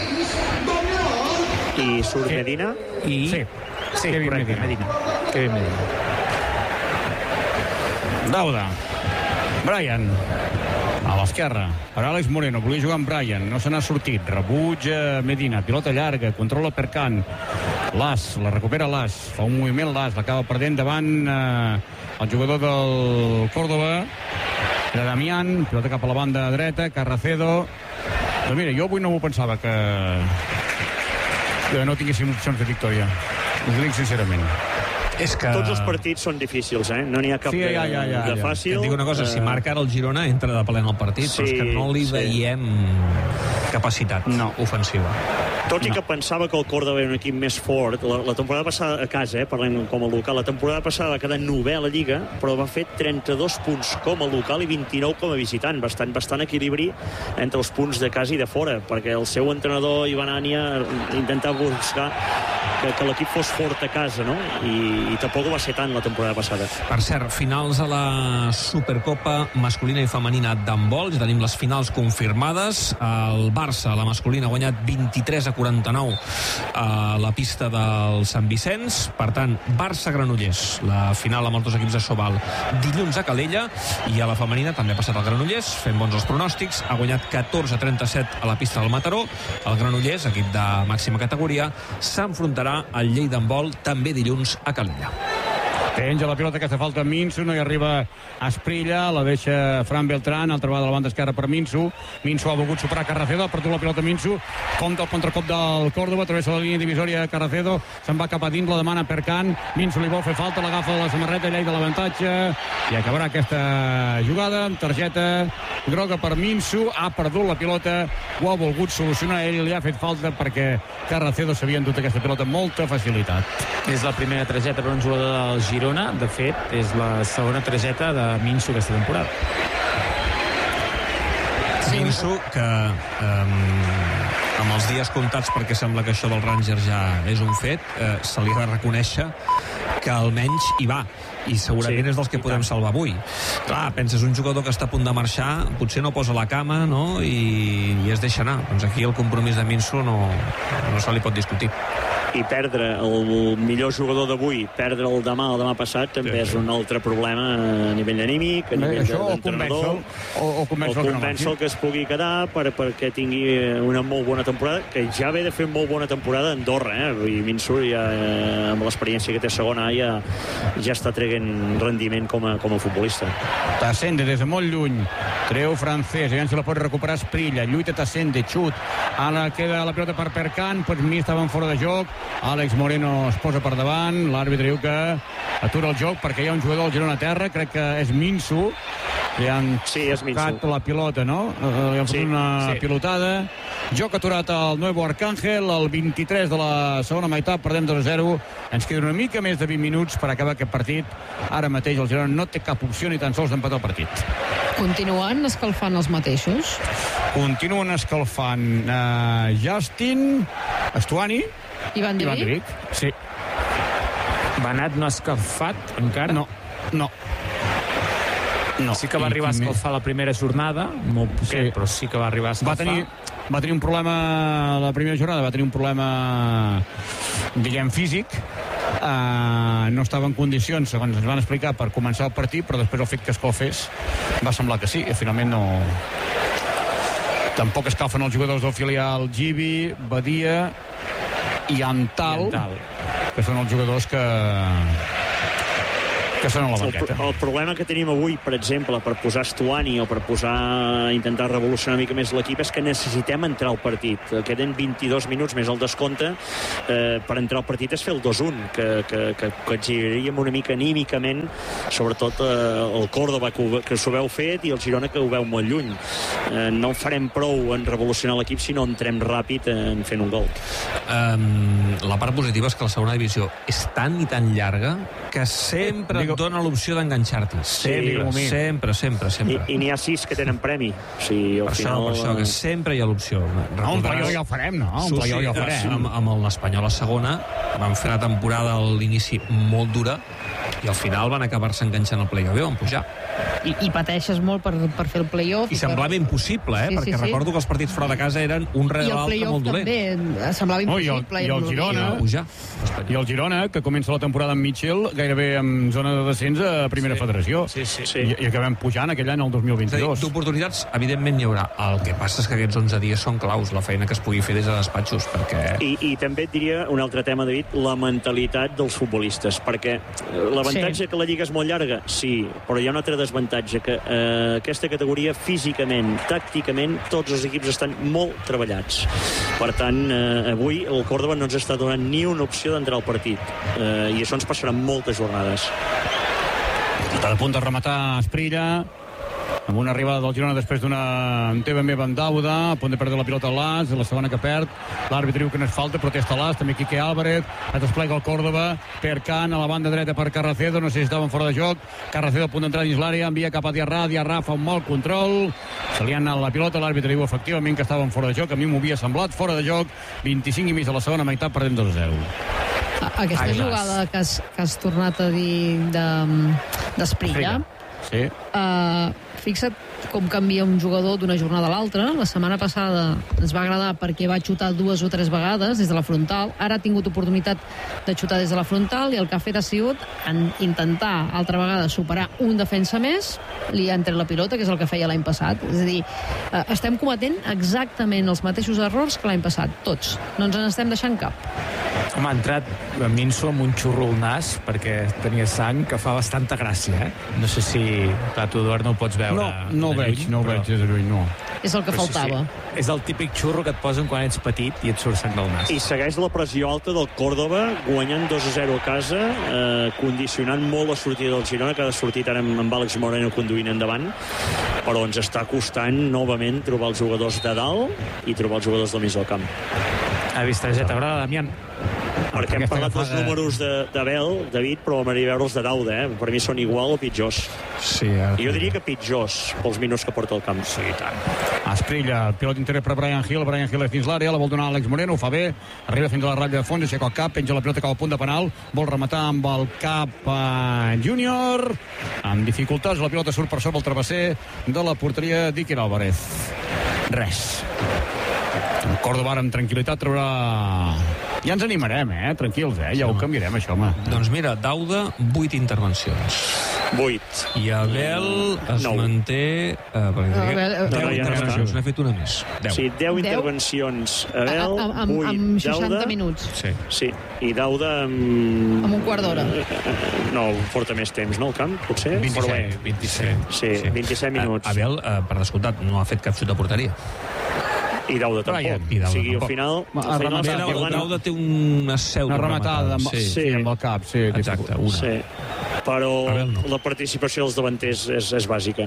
i surt que... Medina i... sí, sí, Kevin correcte, Medina. Medina Kevin Medina. Dauda, Brian a l'esquerra, per Àlex Moreno, volia jugar amb Brian, no se n'ha sortit, rebuig Medina, pilota llarga, controla Percan, Las, la recupera Las, fa un moviment Las, l'acaba perdent davant eh, el jugador del Córdoba, era Damián, pilota cap a la banda dreta, Carracedo. Doncs mira, jo avui no m'ho pensava que que no tinguéssim opcions de victòria, us ho dic sincerament. És que... Tots els partits són difícils, eh? No n'hi ha cap sí, ja, ja, ja, de, de fàcil. Et dic una cosa, si marca ara el Girona entra de plena al partit, sí, però és que no li sí. veiem capacitat no. ofensiva. Tot i no. que pensava que el Córdoba era un equip més fort, la, la temporada passada a casa, eh, parlem com a local, la temporada passada va quedar novè a la Lliga, però va fer trenta-dos punts com a local i vint-i-nou com a visitant, bastant, bastant equilibri entre els punts de casa i de fora, perquè el seu entrenador, Ivan Ania, intentava buscar que, que l'equip fos fort a casa, no? I, i tampoc ho va ser tant la temporada passada. Per cert, finals a la Supercopa masculina i femenina d'handbol, ja tenim les finals confirmades. El Barça, la masculina, ha guanyat vint-i-tres a quaranta-nou a la pista del Sant Vicenç. Per tant, Barça-Granollers, la final amb els dos equips de Sobal, dilluns a Calella, i a la femenina també ha passat el Granollers, fent bons els pronòstics, ha guanyat catorze a trenta-set a la pista del Mataró. El Granollers, equip de màxima categoria, s'enfrontarà al Lleida handbol també dilluns a Calella. Penja la pilota, aquesta falta Minsu, no hi arriba Asprilla, la deixa Fran Beltrán, altra vegada a la banda esquerra per Minsu. Minsu ha volgut superar Carracedo, ha perdut la pilota Minsu, compta el contracop del Córdoba, travessa la línia divisòria Carracedo, se'n va cap a dins, la demana Percan, Minsu li vol fer falta, l'agafa de la samarreta, Lleida l'avantatge, i acabarà aquesta jugada amb targeta groga per Minsu, ha perdut la pilota, ho ha volgut solucionar ell, li ha fet falta perquè Carracedo s'havia endut aquesta pilota amb molta facilitat. És la primera targeta per un jugador del Girona, de fet, és la segona targeta de Minsu aquesta temporada. Sí. Minsu, que um, amb els dies comptats, perquè sembla que això del Rangers ja és un fet, eh, se li ha de reconèixer que almenys hi va, i segurament sí, és dels que podem salvar avui. Clar, penses, un jugador que està a punt de marxar, potser no posa la cama, no?, i, i es deixa anar. Doncs aquí el compromís de Minsu no, no se li pot discutir. I perdre el millor jugador d'avui, perdre el demà o demà passat, també sí, és un altre problema a nivell anímic, a nivell això, d'entrenador. O, o convenç-lo que, no que es pugui quedar per, perquè tingui una molt bona temporada, que ja ve de fer molt bona temporada a Andorra, eh? I Minsu, ja, amb l'experiència que té segona A, ja, ja està traient rendiment com a, com a futbolista. Tassende des de molt lluny, treu francès, aviam si la pot recuperar Asprilla, lluita Tassende, xut, ara queda la pilota per Percan, pues mi estaven fora de joc, Àlex Moreno es posa per davant, l'àrbitre diu que atura el joc perquè hi ha un jugador al Girona a terra, crec que és Minsu, li han sí, tocat la pilota, no? Li han fet sí, una sí. pilotada, joc aturat al Nuevo Arcángel, el vint-i-tres de la segona meitat, perdem dos a zero, ens queda una mica més de vint minuts per acabar aquest partit, ara mateix el Girona no té cap opció ni tan sols d'empatar el partit. Continuen escalfant els mateixos? Continuen escalfant uh, Justin, Estuani, Ivan Divic? Ivan Divic, sí. Banat no ha escalfat encara? No, no. no. Sí que va arribar a escalfar la primera jornada, molt poquet, sí. però sí que va arribar a escalfar. Va tenir, va tenir un problema la primera jornada, va tenir un problema diguem físic, uh, no estava en condicions, segons ens van explicar, per començar el partit, però després el fet que escalfés va semblar que sí, i finalment no... Tampoc escalfen els jugadors del filial Gibi, Badia i Antal, I Antal. que són els jugadors que... que són a la banqueta. El, el problema que tenim avui, per exemple, per posar Stuani o per posar intentar revolucionar una mica més l'equip és que necessitem entrar al partit. Queden vint-i-dos minuts més el descompte. Eh, per entrar al partit és fer el dos un, que, que, que, que exigiraríem una mica anímicament, sobretot eh, el Córdoba, que, que s'ho veu fet, i el Girona, que ho veu molt lluny. Eh, no farem prou en revolucionar l'equip si no entrem ràpid en fent un gol. Um, la part positiva és que la segona divisió és tan i tan llarga que sempre et dona l'opció d'enganxar-t'hi. Sempre, sí, sempre, sempre, sempre. I, i n'hi ha sis que tenen premi. O sigui, al per final... això, per això, que sempre hi ha l'opció. No, un playó ja ho farem, no? Un playó ja ho farem. Amb, amb l'Espanyol a segona van fer una temporada a l'inici molt dura i al final van acabar-se enganxant al play-off i van pujar. I, i pateixes molt per, per fer el play-off. I semblava per... impossible, eh? Sí, perquè sí, sí. recordo que els partits fora de casa eren un rere l'altre molt dolent. I el play-off també semblava impossible. Oh, i, el, i el Girona, pujar. I el Girona, que comença la temporada amb Mitchell, gairebé en zona de descens a primera sí. federació. Sí, sí, sí. I, I acabem pujant aquell any, el dos mil vint-i-dos. D'oportunitats, evidentment, hi haurà. El que passa és que aquests onze dies són claus, la feina que es pugui fer des de despatxos, perquè... I, i també et diria un altre tema, David, la mentalitat dels futbolistes, perquè l'avantatge sí. que la Lliga és molt llarga, sí, però hi ha un altre desavantatge, que eh, aquesta categoria físicament, tàcticament, tots els equips estan molt treballats. Per tant, eh, avui el Córdoba no ens està donant ni una opció d'entrar al partit, eh, i això ens passarà moltes jornades. Està a punt de rematar Esprilla, amb una arribada del Girona després d'una T V M amb Dauda, a punt de perdre la pilota a l'As, la segona que perd, l'àrbitre diu que no és falta, protesta l'As, també Quique Álvarez, es desplega el Córdoba, per Can, a la banda dreta per Carracedo, no sé si estaven fora de joc, Carracedo a punt d'entrar dins l'àrea, envia cap a Diarra, Diarra fa un mal control, se li ha anat la pilota, l'àrbitre diu efectivament que estaven fora de joc, a mi m'ho havia semblat fora de joc, vint-i-cinc i mig de la segona meitat, perdem dos a zero. Aquesta Ai, jugada que has, que has tornat a dir d'Esprilla, sí. Uh, fixa't com canvia un jugador d'una jornada a l'altra. La setmana passada ens va agradar perquè va xutar dues o tres vegades des de la frontal. Ara ha tingut oportunitat de xutar des de la frontal i el que ha fet ha sigut en intentar altra vegada superar un defensa més, li ha entrat la pilota, que és el que feia l'any passat. És a dir, uh, estem cometent exactament els mateixos errors que l'any passat, tots. No ens n'estem deixant cap. Home, ha entrat a Minso amb un xurro al nas perquè tenia sang que fa bastanta gràcia, eh? No sé si... Clar, tu, Eduard, no ho pots veure. No, no ho veig, no ho veig des de lluny, no. És el que però faltava. Sí, sí. És el típic xurro que et posen quan ets petit i et surt sang del nas. I segueix la pressió alta del Córdoba, guanyant dos a zero a casa, eh, condicionant molt la sortida del Girona, que ha sortit ara amb, amb Àlex Moreno conduint endavant, però ens està costant novament trobar els jugadors de dalt i trobar els jugadors del mig del camp. Ha vist targeta groga, Damián? Perquè hem parlat dels números d'Abel, David, però m'agradaria veure els de Dauda, eh? Per mi són igual o pitjors. Sí, ara... Jo diria que pitjors, pels minuts que porta el camp. Sí, tant. Esprilla, el pilot interior per Brian Hill, Brian Hill és dins l'àrea, la vol donar Àlex Moreno, ho fa bé, arriba fins a la ratlla de fons, aixeca el cap, penja la pilota cap al punt de penal, vol rematar amb el cap a Júnior, amb dificultats, la pilota surt per sobre el travesser de la porteria d'Iker Álvarez. Res. El Córdoba amb tranquil·litat traurà... Ja ens animarem, eh? Tranquils, eh? Ja ho canviarem, això, home. Doncs mira, Dauda, vuit intervencions. Vuit. I Abel es nou. manté... Eh, Abel, deu intervencions, n'ha fet una més. Deu. Sí, deu intervencions. Abel, a, a, vuit. Amb seixanta Dauda, minuts. Sí. Sí, i Dauda amb... Amb un quart d'hora. No, porta més temps, no, el camp, potser? vint-i-set. vint-i-set. Sí, sí, vint-i-set minuts. Abel, eh, per descomptat, no ha fet cap xut de porteria. I Dauda tampoc. I Dauda o sigui, tampoc. al final... Al final Dauda, Dauda té una seu una rematada amb, sí. sí, amb el cap. Sí, exacte, una. Sí. Però no. La participació dels davanters és, és bàsica.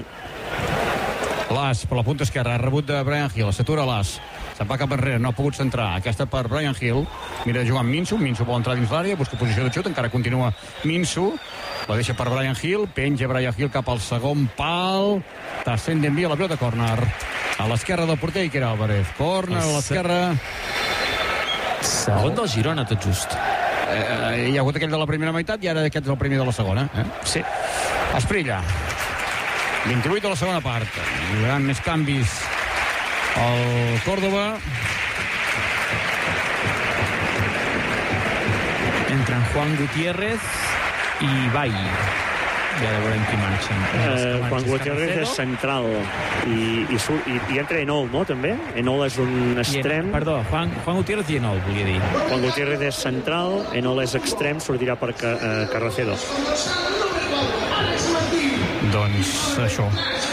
L'As, per la punta esquerra, ha rebut de Brian Hill, s'atura l'As. Se'n va cap enrere, no ha pogut centrar. Aquesta per Brian Hill. Mira de jugar amb Minso. Minso vol entrar dins l'àrea, busca posició de xut, encara continua Minso. La deixa per Brian Hill, penja Brian Hill cap al segon pal. Tassent envia la pilota, córner. A l'esquerra del porter, Iker Álvarez. Córner a l'esquerra. Segon del Girona, tot just. Eh, hi ha hagut aquell de la primera meitat i ara aquest és el primer de la segona. Eh? Sí. Esprilla. vint-i-vuit de la segona part. Hi haurà més canvis el Córdoba. Entren Juan Gutiérrez i Bai. Ja veurem qui marxa. Eh, Juan Gutiérrez és central i, i, i, i entra Enol, no, també? Enol és un extrem. En, perdó, Juan, Juan Gutiérrez i Enol, volia dir. Juan Gutiérrez és central, Enol és extrem, sortirà per uh, Carracedo. Doncs això.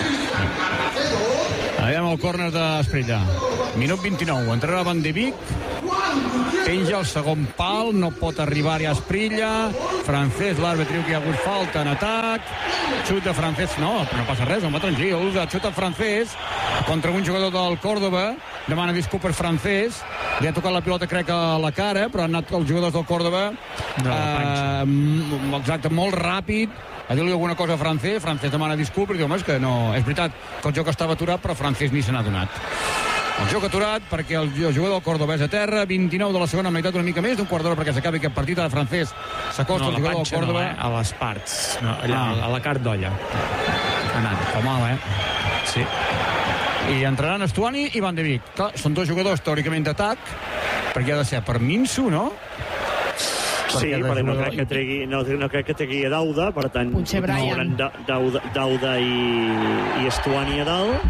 Aviam el córner d'Esprilla. Minut vint-i-nou. Entrarà Van de Beek. Penja el segon pal. No pot arribar-hi a Esprilla. Francés, l'àrbitre diu que hi ha hagut falta en atac. Xut de Francés. No, no passa res, home, tranquils. Xut de Francés contra un jugador del Córdoba. Demana disculpes Francés. Li ha tocat la pilota, crec, a la cara, però han anat els jugadors del Córdoba. No, eh, exacte, molt ràpid. A dir-li alguna cosa a Francés. Francés demana disculpes i diu, home, és que no... És veritat que el joc estava aturat, però Francés ni se n'ha donat. El joc aturat perquè el jugador del Córdoba és a terra. vint-i-nou de la segona meitat, una mica més d'un quart d'hora perquè s'acabi aquest partit. A Francés s'acosta no, el jugador del Córdoba. No, eh? A les parts, no, allà, ah. a la cart d'olla. Anant, fa mal, eh? Sí. I entraran Estuani i Van de Beek. Clar, són dos jugadors teòricament d'atac, perquè ha de ser per Minsu, no? Sí, perquè no crec que tregui, no, no crec que tregui a Dauda, per tant, potser Brian. Da, Dauda, Dauda i, i Estuani a dalt,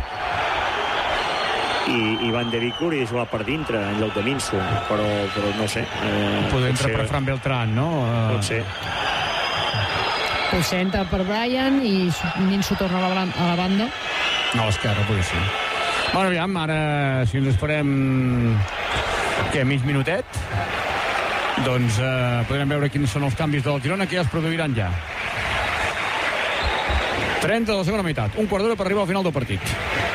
i, i Van de Beek hauria de jugar per dintre, en lloc de Minsu, però, però no sé. Eh, Poder entrar per Fran Beltrán, no? Pot ser. Potser entra per Brian i Minsu torna a la, a la banda. No, a l'esquerra, potser sí. Bueno, aviam, ara, si ens esperem, què, mig minutet? Doncs eh, podrem veure quins són els canvis del Girona que ja es produiran ja. trenta de la segona meitat, un quart d'hora per arribar al final del partit.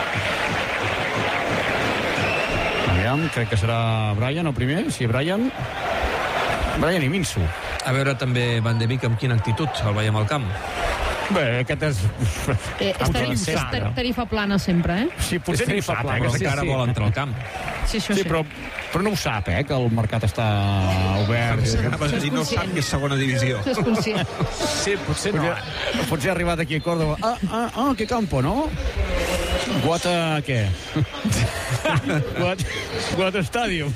Aviam, crec que serà Brian el primer. Sí, Brian. Brian i Minsu. A veure també Van de Beek amb quina actitud el veiem al camp. Bé, aquest és... Eh, és, tarif, és tar, tarifa plana sempre, eh? Sí, potser és tarifa plana, però sí, encara sí. vol entrar al camp. Sí, això sí, sí. però, però no ho sap, eh, que el mercat està obert. Sí, sí, no sap que és segona divisió. Això és conscient. Sí, potser no. Potser, potser ha arribat aquí a Córdoba. Ah, ah, ah, que campo, no? Guata, què? Guata, Guata Stadium.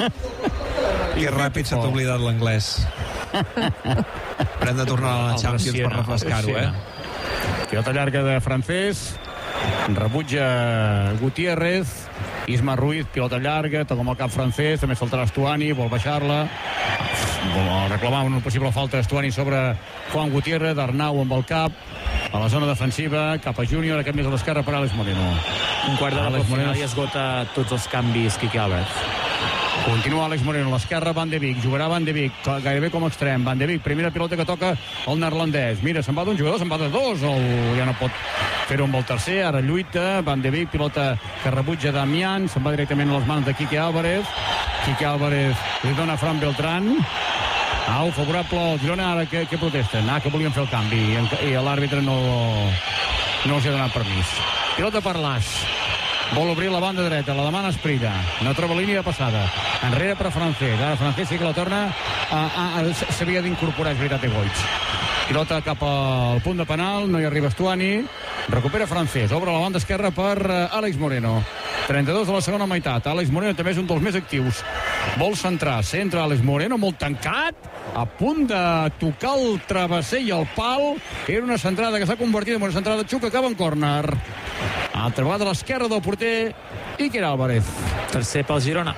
Que ràpid s'ha oblidat l'anglès. Però hem de tornar a la Champions per refrescar-ho, eh? Pilota llarga de Francés. Rebutja Gutiérrez. Isma Ruiz, pilota llarga, toca amb el cap Francés, també saltarà Estuani, vol baixar-la. Reclamar una possible falta d'Estuani sobre Juan Gutiérrez, Arnau amb el cap, a la zona defensiva, cap a Júnior, aquest més a l'esquerra per Àlex Moreno. Un quart d'hora per final i esgota tots els canvis Quique Álvarez. Continua Àlex Moreno a l'esquerra, Van de Beek, jugarà Van de Beek, gairebé com a extrem. Van de Beek, primera pilota que toca el neerlandès. Mira, se'n va d'un jugador, se'n va de dos, el... ja no pot fer-ho amb el tercer, ara lluita, Van de Beek, pilota que rebutja Damián, se'n va directament a les mans de Quique Álvarez. Quique Álvarez li dona a Fran Beltrán. Au, favorable al Girona, ara que, que protesten? Ah, que volien fer el canvi, i, i l'àrbitre no, no els ha donat permís. Pilota per l'As. Vol obrir la banda dreta, la demana Esprilla. No troba línia de passada. Enrere per Francés. Ara Francés sí que la torna. S'havia d'incorporar, és veritat, Egoitz. Pilota cap al punt de penal, no hi arriba Estuani. Recupera Francés, obre la banda esquerra per Àlex Moreno. trenta-dos de la segona meitat. Àlex Moreno també és un dels més actius. Vol centrar, centra Àlex Moreno, molt tancat, a punt de tocar el travesser i el pal. Era una centrada que s'ha convertit en una centrada xuca, acaba en córner. Altra vegada a l'esquerra del porter Iker Álvarez. Tercer pel Girona.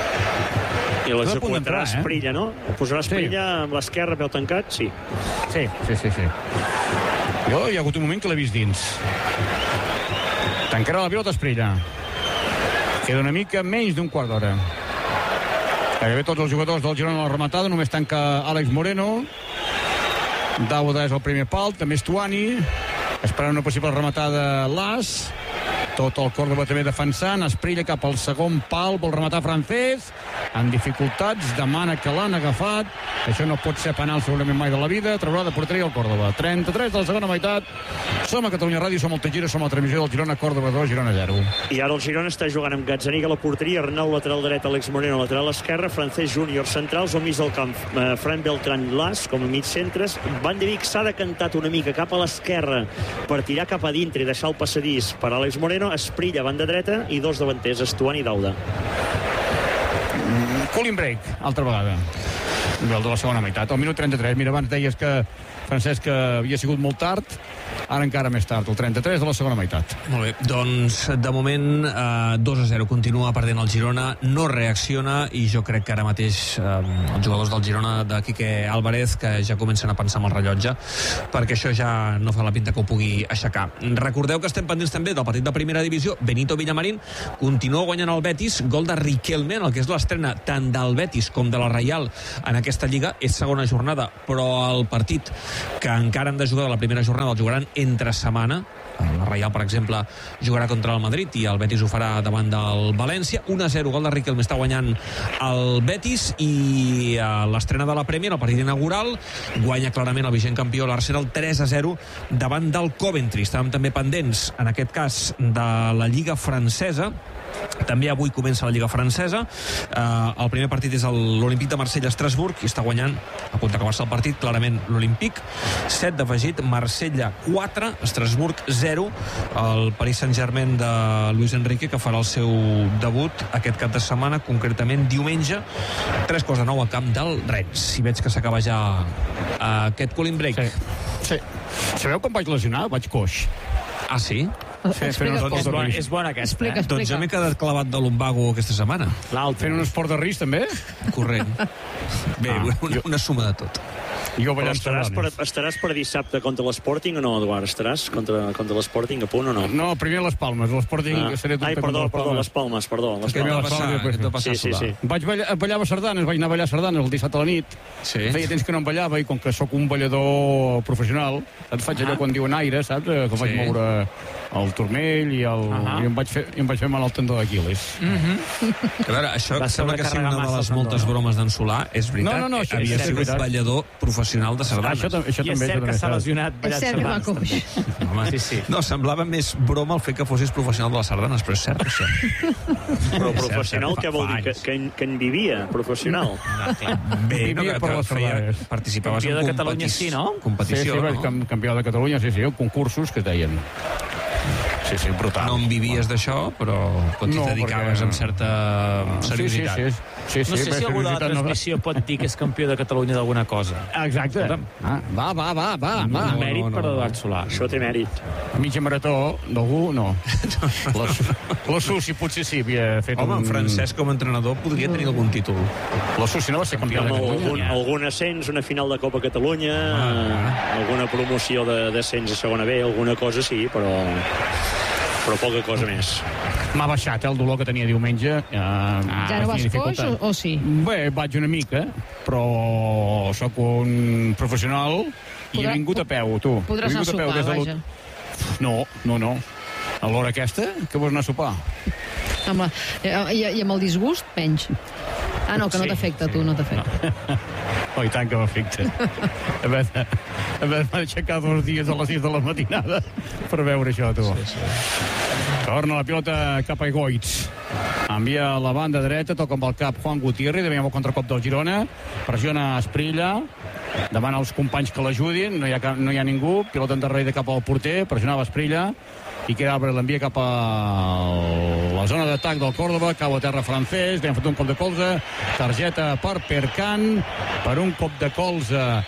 I l'executarà eh? Esprilla, no? Posarà Esprilla sí. Amb l'esquerra, peu tancat, sí. Sí, sí, sí, sí. Jo hi ha hagut un moment que l'he vist dins. Tancarà la pilota Esprilla. Queda una mica menys d'un quart d'hora. Gairebé tots els jugadors del Girona a la rematada, només tanca Àlex Moreno. Dauda és el primer pal, també Estuani. Esperant una possible rematada Las. Tot el Córdoba també defensant. Esprilla cap al segon pal, vol rematar Francés. En dificultats, demana que l'han agafat. Això no pot ser penal segurament mai de la vida. Traurà de porteria el Córdoba. trenta-tres de la segona meitat. Som a Catalunya Ràdio, som al Tejira, som a la transmissió del Girona, Córdoba dos, Girona zero. I ara el Girona està jugant amb Gazzaniga a la porteria, Arnau lateral dret, Àlex Moreno lateral esquerra, Francés Júnior centrals, al mig del camp, eh, Fran Beltrán Las com a mig centres. Van de Beek s'ha decantat una mica cap a l'esquerra per tirar cap a dintre i deixar el passadís per Àlex Moreno. Girona, Esprilla, banda dreta, i dos davanters, Estuani i Dauda. Mm, cooling break, altra vegada. El de la segona meitat. Al minut trenta-tres, mira, abans deies que Francesc que havia sigut molt tard, ara encara més tard, el trenta-tres de la segona meitat. Molt bé, doncs de moment eh, dos a zero, continua perdent el Girona, no reacciona, i jo crec que ara mateix eh, els jugadors del Girona, de Quique Álvarez, que ja comencen a pensar en el rellotge, perquè això ja no fa la pinta que ho pugui aixecar. Recordeu que estem pendents també del partit de primera divisió. Benito Villamarín continua guanyant el Betis, gol de Riquelme, el que és l'estrena tant del Betis com de la Reial en aquesta lliga. És segona jornada, però el partit que encara han de jugar de la primera jornada el jugaran entre setmana. La Reial, per exemple, jugarà contra el Madrid i el Betis ho farà davant del València. un a zero, gol de Riquelme, està guanyant el Betis, i a l'estrena de la Premier, el partit inaugural, guanya clarament el vigent campió l'Arsenal tres a zero davant del Coventry. Estàvem també pendents, en aquest cas, de la Lliga francesa. També avui comença la Lliga francesa. Eh, el primer partit és l'Olímpic de Marsella-Estrasburg, i està guanyant, a punt d'acabar-se el partit, clarament l'Olímpic. set d'afegit, Marsella quatre, Estrasburg zero. El Paris Saint-Germain de Luis Enrique, que farà el seu debut aquest cap de setmana, concretament diumenge. Tres coses de nou al camp del Rennes. Si veig que s'acaba ja uh, aquest cooling break. Sí. sí. Sabeu com vaig lesionar? Vaig coix. Ah, sí? Sí, fent un esport És de bona, risc. és bona aquesta, Explica, eh? Doncs jo m'he quedat clavat de lumbago aquesta setmana. L'altre. Fent un esport de risc, també? Corrent. Bé, Ah, una, jo- una suma de tot. Jo Però ballant estaràs per, sardanes. estaràs per dissabte contra l'Sporting o no, Eduard? Estaràs contra, contra l'Sporting a punt o no? No, primer les Palmes. L'Sporting Ah. seré Ai, dubte perdó, contra perdó, les Palmes, perdó. Les Que Què et va me la Palmes. passar? sala, Què et va passar Sí, sí, a sudar? sí. Vaig ballar, ballava sardanes, vaig anar a ballar sardanes el dissabte a la nit. Sí. Feia temps que no em ballava, i com que sóc un ballador professional, saps, faig allò quan diuen aire, saps? Que sí. Vaig moure el turmell i, el, Ahà. i em, vaig fer, i em vaig fer mal al tendó d'Aquiles. A veure, això Va sembla que sigui sobrecarregar una de massa les el moltes tendó, no? bromes d'en Solà. És veritat, No, no, no, això- havia és sigut veritat. ballador professional de Ah, sardanes. això, tam- això I és també. cert que també s'ha és lesionat És ballant cert que va sardanes, coix. també. Home, Sí, sí. No, semblava més broma el fet que fossis professional de les sardanes, però és cert, això. Però És cert, professional, cert, què vol fa dir? Que, anys. que, en, que en vivia, professional. Ah, clar. Bé, no, Vivia que, per que les feia, sardanes. participaves Campió en de Catalunya, competis- sí, no? competició, sí, sí, vaig no? cam- campió de Catalunya, sí, sí, concursos que es deien. Sí, sí, brutal. No en vivies d'això, però quan t'hi No, dedicaves perquè- amb certa seriositat. Sí, sí, sí. sí, sí No sé bé, si algú de la seriositat no- transmissió pot dir que és campió de Catalunya d'alguna cosa. Exacte. Ah, va, va, va, va, va. No, Un mèrit no, per no. Eduard Solà. Això té mèrit. Mitja marató d'algú, no. La, Su- la Susi potser sí havia fet Home, un... en Francesc com a entrenador podria tenir algun títol. La Susi no va ser campió de Amb Catalunya. algun, algun ascens, una final de Copa Catalunya, Ah. alguna promoció de- d'ascens a segona B, alguna cosa sí, però però poca cosa més. M'ha baixat, eh, el dolor que tenia diumenge. Eh, Ja no vas coix o, o sí? Bé, vaig una mica, però sóc un professional i Podrà- he vingut a peu, tu. Podràs he anar a vingut a peu sopar, des de l'u- vaja. No, no, no. A l'hora aquesta, que vols anar a sopar? Amb la, i, I amb el disgust, menys. Ah, no, que no Sí, t'afecta, sí. tu, no t'afecta. Oh, i tant que m'afecta. Haver de- haver d'aixecar dos dies a les sis de la matinada per veure això, tu. Sí, sí. Torna la pilota cap a Egoitz. Envia a la banda dreta, toca amb el cap Juan Gutiérrez, veiem el contracop del Girona, pressiona Esprilla, davant els companys que l'ajudin, no hi ha, cap, no hi ha ningú, pilota endarrere cap al porter, pressionava Esprilla, i que Álvarez l'envia cap a la zona d'atac del Córdoba, cau a terra francès, li han fet un cop de colze, targeta per Percan, per un cop de colze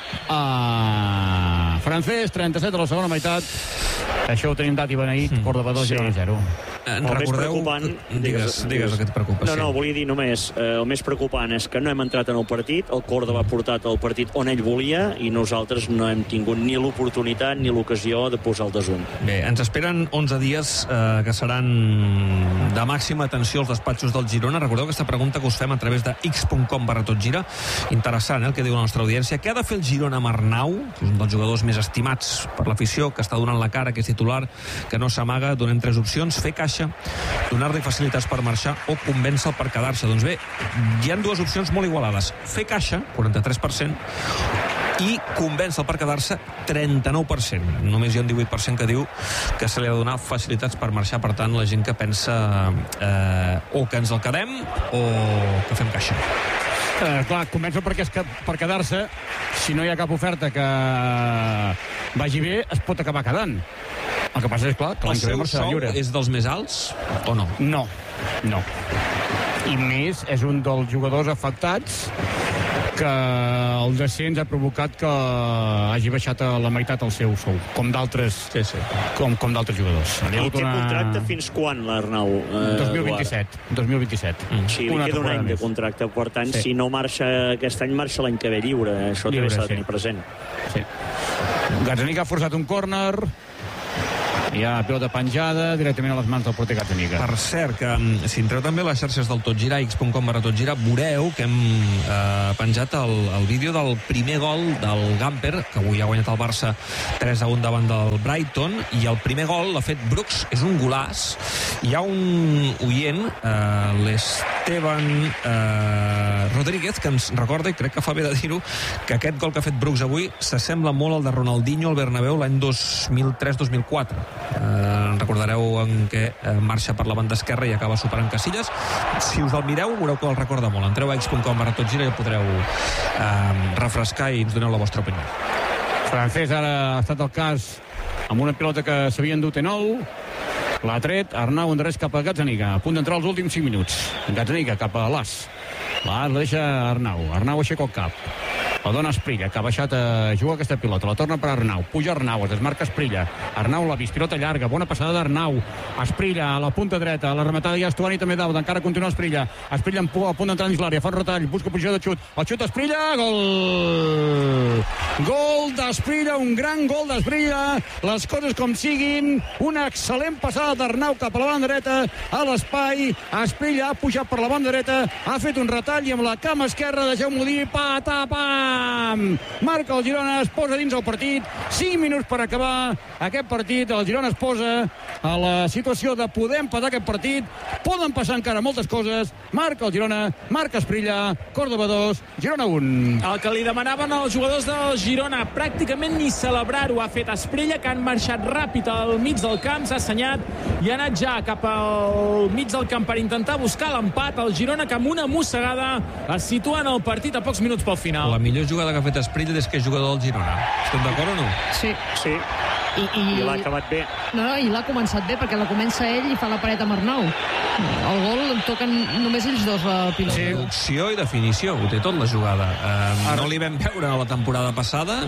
a francès, trenta-set de la segona meitat. Això ho tenim dat i beneït, Córdoba dos, Sí. Girona zero. Eh, El més recordeu... preocupant... Digues, digues el que et preocupa. No, sí. no, volia dir només, eh, el més preocupant és que no hem entrat en el partit, el Córdoba ha portat el partit on ell volia i nosaltres no hem tingut ni l'oportunitat ni l'ocasió de posar el desum. Bé, ens esperen onze dies eh, que seran de màxima atenció als despatxos del Girona. Recordeu aquesta pregunta que us fem a través de x punt com barra tot gira. Interessant, eh, el que diu la nostra audiència. Què ha de fer el Girona amb Arnau, que és un dels jugadors més estimats per l'afició, que està donant la cara, que és titular, que no s'amaga? Donem tres opcions: fer caixa, donar-li facilitats per marxar o convèncer-lo per quedar-se. Doncs bé, hi han dues opcions molt igualades. Fer caixa, quaranta-tres per cent, i convèncer per quedar-se, trenta-nou per cent. Només hi ha un divuit per cent que diu que se li ha de donar facilitats per marxar. Per tant, la gent que pensa eh, o que ens el quedem o que fem caixa. Eh, clar, comença perquè és que per quedar-se, si no hi ha cap oferta que vagi bé, es pot acabar quedant. El que passa és, clar, que l'any que ve marxarà lliure. El seu sou és dels més alts o no? No, no. I més, és un dels jugadors afectats que el descens ha provocat que hagi baixat a la meitat el seu sou, com d'altres sí, sí. com, com d'altres jugadors. I té una... contracte fins quan, l'Arnau? Eh, dos mil vint-i-set. dos mil vint-i-set. Mm. Sí, li queda un any de contracte. Per tant, sí. si no marxa aquest any, marxa l'any que ve lliure. Això també s'ha de tenir sí. present. Sí. Gazzaniga ha forçat un córner. Hi ha pilota penjada directament a les mans del porter Gazzaniga. Per cert, que si entreu també a les xarxes del Tot Gira, x punt com barra Tot Gira, veureu que hem eh, penjat el, el vídeo del primer gol del Gamper, que avui ha guanyat el Barça tres a un davant del Brighton, i el primer gol l'ha fet Brooks, és un golaç. Hi ha un oient, eh, l'Esteban eh, Rodríguez, que ens recorda, i crec que fa bé de dir-ho, que aquest gol que ha fet Brooks avui s'assembla molt al de Ronaldinho al Bernabéu l'any dos mil tres dos mil quatre. Eh, recordareu en què eh, marxa per la banda esquerra i acaba superant Casillas. Si us el mireu, veureu que el recorda molt. Entreu a x punt com barra Tot Gira i el podreu eh, refrescar i ens doneu la vostra opinió. Francès ara ha estat el cas amb una pilota que s'havia endut en nou. L'ha tret Arnau endarrere cap a Gazzaniga, a punt d'entrar els últims cinc minuts. Gazzaniga cap a l'As. L'As la deixa Arnau. Arnau aixeca el cap. La dona Esprilla, que ha baixat a jugar aquesta pilota. La torna per Arnau. Puja Arnau, es desmarca Esprilla. Arnau l'ha vist, pilota llarga, bona passada d'Arnau. Esprilla a la punta dreta, la rematada ja Estuani també Dauda, encara continua Esprilla. Esprilla a punt d'entrar dins l'àrea, fa un retall, busca posició de xut. El xut Esprilla, gol! Gol d'Esprilla, un gran gol d'Esprilla. Les coses com siguin, una excel·lent passada d'Arnau cap a la banda dreta, a l'espai. Esprilla ha pujat per la banda dreta, ha fet un retall i amb la cama esquerra, deixeu-m'ho dir, patapam! Marca el Girona, es posa dins el partit. cinc minuts per acabar aquest partit. El Girona es posa a la situació de poder empatar aquest partit. Poden passar encara moltes coses. Marca el Girona, marca Esprilla, Córdoba dos, Girona un. El que li demanaven als jugadors del Girona, pràcticament ni celebrar-ho ha fet Esprilla, que han marxat ràpid al mig del camp, s'ha assenyat i ha anat ja cap al mig del camp per intentar buscar l'empat. El Girona, que amb una mossegada es situa en el partit a pocs minuts pel final. La millor jugada que ha fet Esprilla des que és jugador del Girona. Estem d'acord o no? Sí. Sí. I, i... I l'ha acabat bé. No, no, i l'ha començat bé, perquè la comença ell i fa la paret amb Arnau. El gol en toquen només ells dos la pilota. Sí, opció i definició, ho té tot la jugada. Eh, no li vam veure a la temporada passada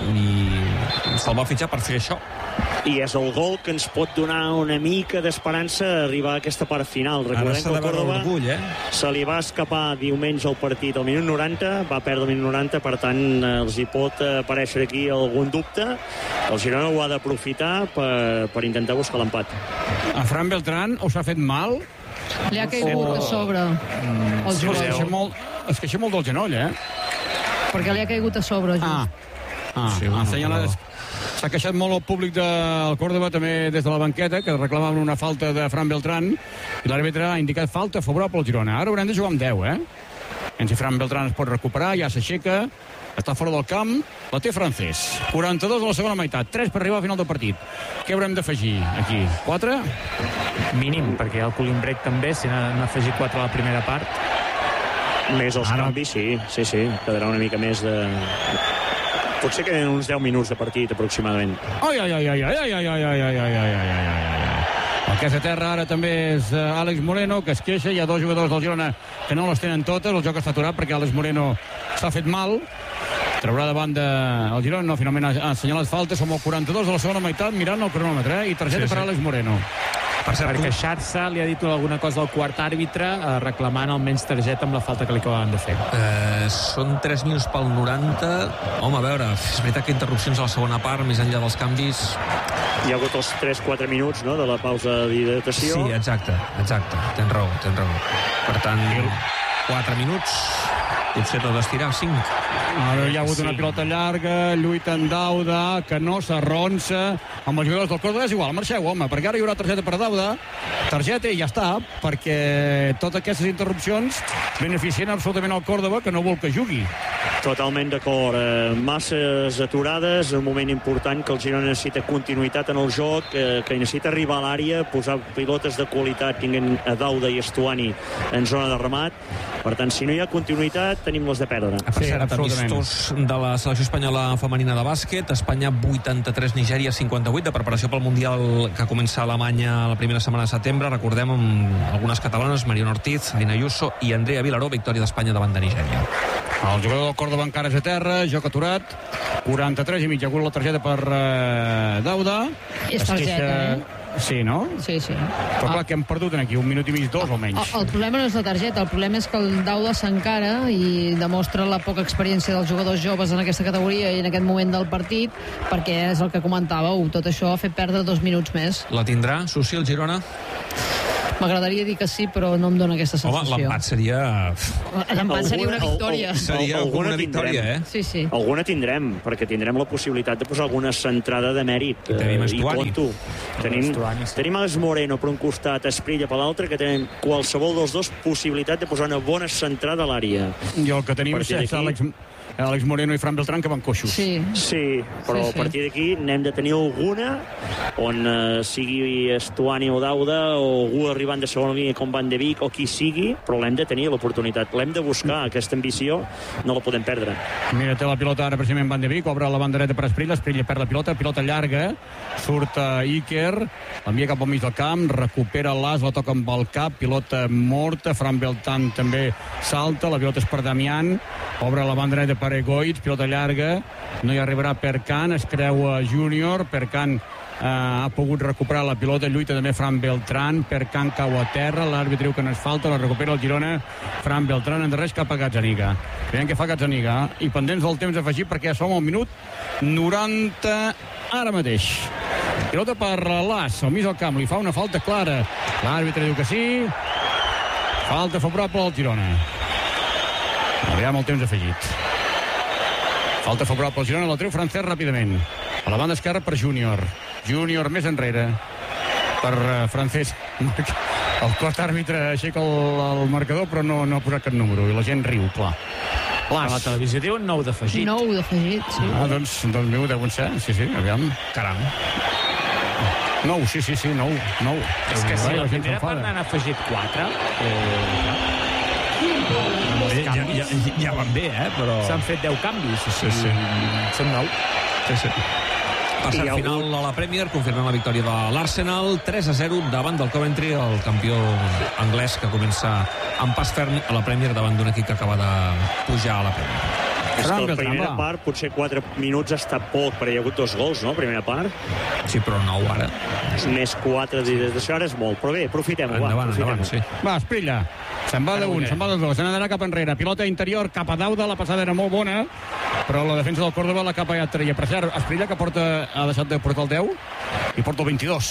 i se'l va fitxar per fer això. I és el gol que ens pot donar una mica d'esperança a arribar a aquesta part final. Recordem que el Córdoba orgull, eh? se li va escapar diumenge al partit al minut noranta, va perdre el minut noranta, per tant els hi pot aparèixer aquí algun dubte. El Girona ho ha d'aprofitar per, per intentar buscar l'empat. A Fran Beltrán us ha fet mal? Li ha caigut a sobre mm, el genoll. Es queixa molt, es queixa molt del genoll, eh? Perquè li ha caigut a sobre, just. Ah, ah sí, bueno, però... S'ha queixat molt el públic del Córdoba, també des de la banqueta, que reclamaven una falta de Fran Beltrán, i l'àrbitre ha indicat falta favorable al Girona. Ara haurem de jugar amb deu, eh? En si Fran Beltrán es pot recuperar, ja s'aixeca, està fora del camp, la té Francés. quaranta-dos a la segona meitat, tres per arribar al final del partit. Què haurem d'afegir aquí? quatre? Mínim, perquè el cooling break també, si n'han afegit quatre a la primera part. Més els Ara... canvis, sí, sí, sí, quedarà una mica més de... Potser queden uns deu minuts de partit, aproximadament. Ai, ai, ai, ai, ai, ai, ai, ai, ai, ai, ai, ai, ai, ai. El que és a terra ara també és Àlex Moreno, que es queixa. Hi ha dos jugadors del Girona que no les tenen totes. El joc està aturat perquè Àlex Moreno s'ha fet mal. Traurà davant de... El Girona no, finalment ha assenyalat falta. Som al quaranta-dos de la segona meitat, mirant el cronòmetre, eh? I targeta sí, sí. per Àlex Moreno. Per cert, perquè Xarça li ha dit alguna cosa al quart àrbitre, eh, reclamant almenys targeta amb la falta que li acabaven de fer. Eh, són tres minuts pel noranta. Home, a veure, és veritat que interrupcions a la segona part, més enllà dels canvis... Hi ha hagut els tres quatre minuts, no?, de la pausa d'hidratació. Sí, exacte, exacte. Tens raó, tens raó. Per tant, quatre minuts, potser tot estirar, cinc. Ara hi ha hagut sí. una pilota llarga, lluita en Dauda, que no s'arronsa amb els jugadors del Córdoba. És igual, marxeu, home, perquè ara hi haurà targeta per Dauda. Targeta i ja està, perquè totes aquestes interrupcions beneficien absolutament al Córdoba, que no vol que jugui. Totalment d'acord. Eh, masses aturades, un moment important que el Girona necessita continuïtat en el joc, eh, que necessita arribar a l'àrea, posar pilotes de qualitat, tinguent a Dauda i Estuani en zona de remat. Per tant, si no hi ha continuïtat, tenim les de perdre. Per sí, cert, amistós de la selecció espanyola femenina de bàsquet, Espanya vuitanta-tres, Nigèria cinquanta-vuit, de preparació pel Mundial que comença a Alemanya la primera setmana de setembre. Recordem amb algunes catalanes, Mariona Ortiz, Aina Ayuso i Andrea Vilaró, victòria d'Espanya davant de Nigèria. El jugador del Córdoba encara és a terra, joc aturat, quaranta-tres i mig, ha hagut la targeta per uh, Dauda. És targeta, queixa... eh? Sí, no? Sí, sí. Però clar, que hem perdut aquí, un minut i mig, dos almenys. El, el problema no és la targeta, el problema és que el Dauda s'encara i demostra la poca experiència dels jugadors joves en aquesta categoria i en aquest moment del partit, perquè és el que comentàveu, tot això ha fet perdre dos minuts més. La tindrà, Susi, el Girona? M'agradaria dir que sí, però no em dona aquesta sensació. Home, l'empat seria... L'empat seria una victòria. El, el, seria alguna una victòria, eh? Sí, sí. Alguna tindrem, perquè tindrem la possibilitat de posar alguna centrada de mèrit. I tenim eh, i conto. Tenim, tenim Alex Moreno per un costat, Esprilla per l'altre, que tenen qualsevol dels dos possibilitat de posar una bona centrada a l'àrea. I el que tenim és Àlex... Àlex Moreno i Fran Beltrán, que van coixos. Sí, sí però sí, sí. A partir d'aquí n'hem de tenir alguna on eh, sigui Estuani o Dauda o algú arribant de segona línia com Van de Beek o qui sigui, però l'hem de tenir l'oportunitat, l'hem de buscar, aquesta ambició no la podem perdre. Mira, té la pilota ara precisament Van de Beek, obre la banda dreta per Esprilla, Esprilla perd la pilota, pilota llarga, surt a Iker, l'envia cap al mig del camp, recupera l'as, la toca amb el cap, pilota morta, Fran Beltrán també salta, la pilota és per Damián, obre la banda dreta per Egoitz, pilota llarga, no hi arribarà Perkan, es creua Júnior, Perkan eh, ha pogut recuperar la pilota, lluita també Fran Beltrán, Perkan cau a terra, l'àrbitre diu que no és falta, la recupera el Girona, Fran Beltrán endarreix cap a Gazzaniga. Veiem què fa Gazzaniga, i pendents del temps afegit perquè ja som al minut noranta ara mateix. Pilota per l'As, al mig del camp, li fa una falta clara, l'àrbitre diu que sí, falta favorable al Girona. Aviam el temps afegit. Falta favorable al Girona, la treu Francesc ràpidament. A la banda esquerra per Júnior. Júnior més enrere per uh, Francesc. El cos àrbitre aixeca el, el marcador, però no, no ha posat cap número. I la gent riu, clar. A la televisió diu nou d'afegit. Nou d'afegit, sí. Ah, doncs, doncs meu deuen ser. Sí, sí, aviam. Caram. Nou, sí, sí, sí, nou. nou. És que si la primera part n'han afegit quatre... Eh, ja, ja, ja van bé, eh? Però... S'han fet deu canvis. Sí, sí. Són nou. Sí, sí. Passat final a la Premier, confirmem la victòria de l'Arsenal, tres a zero davant del Coventry, el campió anglès que comença amb pas ferm a la Premier davant d'un equip que acaba de pujar a la Premier. És que la primera part, potser quatre minuts ha estat poc, perquè hi ha hagut dos gols, no?, primera part. Sí, però nou ara. Més quatre des d'això ara és molt. Però bé, aprofitem-ho, va. Endavant, endavant, sí. Va, Esprilla. Se'n va d'un, se'n va de dos, se n'anarà cap enrere. Pilota interior cap a Dauda, la passada era molt bona, però la defensa del Córdoba l'ha cap a traia. Per cert, Esprilla, que porta, ha deixat de portar el deu, i porta el vint-i-dos.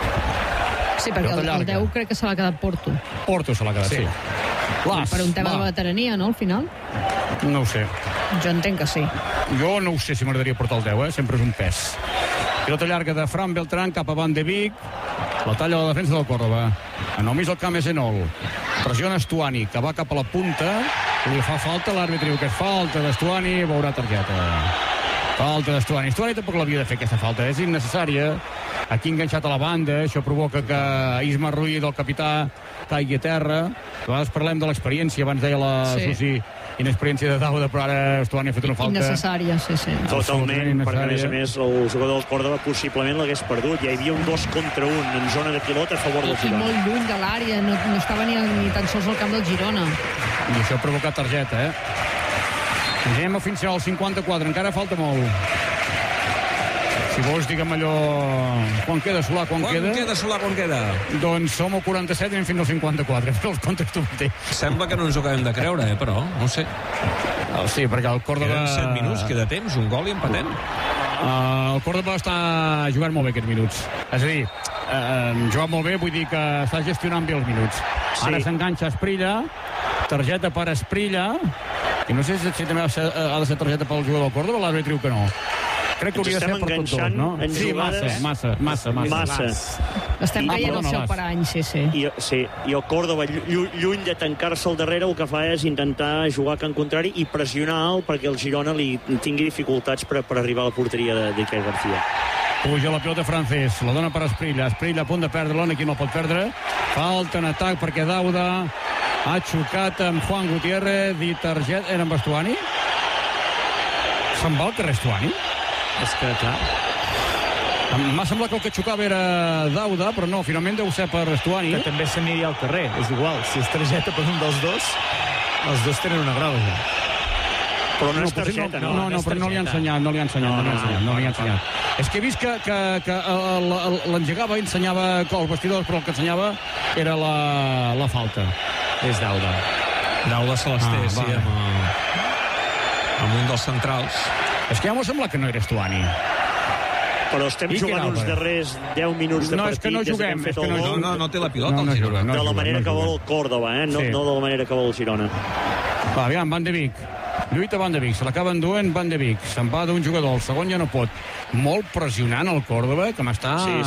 Sí, perquè el, el deu crec que se l'ha quedat Porto. Porto se l'ha quedat, sí. Las, per un tema va. de veterania, no, al final? No ho sé. Jo entenc que sí. Jo no ho sé si m'agradaria portar el deu, eh? Sempre és un pes. Pilota llarga de Fran Beltrán cap a Van de Beek. La talla a la defensa del Córdoba. En el mig del camp és Enol. Pressiona Estuani, que va cap a la punta. Li fa falta, l'àrbitre diu que és falta d'Estuani, veurà targeta. Falta d'Estuani. Estuani tampoc l'havia de fer aquesta falta, és innecessària. Aquí enganxat a la banda, això provoca que Isma Ruiz, el capità, caigui a terra. A vegades parlem de l'experiència, abans deia la sí. Susi, inexperiència de Dauda, però ara Estuani ha fet una falta innecessària, sí, sí. Totalment, perquè a més a més el jugador del Córdoba possiblement l'hagués perdut. Ja hi havia un dos contra un en zona de pilota a favor del Girona. I molt lluny de l'àrea, no, no estava ni, ni tan sols al camp del Girona. I això ha provocat targeta, eh? Anem a fins al cinquanta-quatre, encara falta molt. Si vols, digue'm allò... Quan queda, Solà, quan, quan queda? Quan queda, Solà, quan queda? Doncs som al quaranta-set i anem fins al cinquanta-quatre. Però els comptes tu mateix. Sembla que no ens ho acabem de creure, eh, però no sé. Oh, sí, perquè el Córdoba... Queden set minuts, queda temps, un gol i empatem. Uh, el Córdoba està jugant molt bé aquests minuts. És a dir, uh, jugat molt bé, vull dir que està gestionant bé els minuts. Sí. Ara s'enganxa Esprilla, targeta per Esprilla, i no sé si també ha de ser targeta pel jugador del Còrdoba, l'àrbitre diu que no. Crec que hauria de ser per tots dos, no? Sí, massa, massa, massa, massa. Massa. Estem caient al seu parany, sí, sí. I, sí, i el Córdoba, lluny, lluny de tancar-se al darrere, el que fa és intentar jugar a camp contrari i pressionar alt perquè el Girona li tingui dificultats per, per arribar a la porteria d'Iker García. Puja la pilota francès, la dona per Esprilla. Esprilla a punt de perdre-la, aquí no pot perdre. Falta en atac perquè Dauda ha xocat amb Juan Gutiérrez i targeta... Era en Bastuani? Se'n va el carrer Estuani? És que, clar... M'ha semblat que el que xocava era Dauda, però no, finalment deu ser per Estuani. Que també s'aniria al carrer, és igual. Si és targeta per un dels dos, els dos tenen una groga ja. Però no, no és targeta, no? No, no, no, però no li ha ensenyat, no li ha ensenyat, no, no, no, ensenyat, no li ha ensenyat. És que he vist que, que, que l'engegava, ensenyava els vestidors, però el que ensenyava era la, la falta. És Dauda. Dauda se les té, Ah, sí, vale. amb, amb un dels centrals. És que ja m'ho sembla que no era Estuani. Però estem I jugant uns darrers deu minuts de No, partit. és que no des que hem juguem, fet és que el no gol. juguem. No, no, no té la pilota, No, no el Girona. juguem, no De la juguem, manera no que vol juguem. el Córdoba, eh? No, Sí. no de la manera que vol el Girona. Va, aviam, Van de Beek. Lluita Van de Beek, se l'acaba enduent Van de Beek. Se'n va d'un jugador, el segon ja no pot. Molt pressionant el Córdoba, que m'està Sí,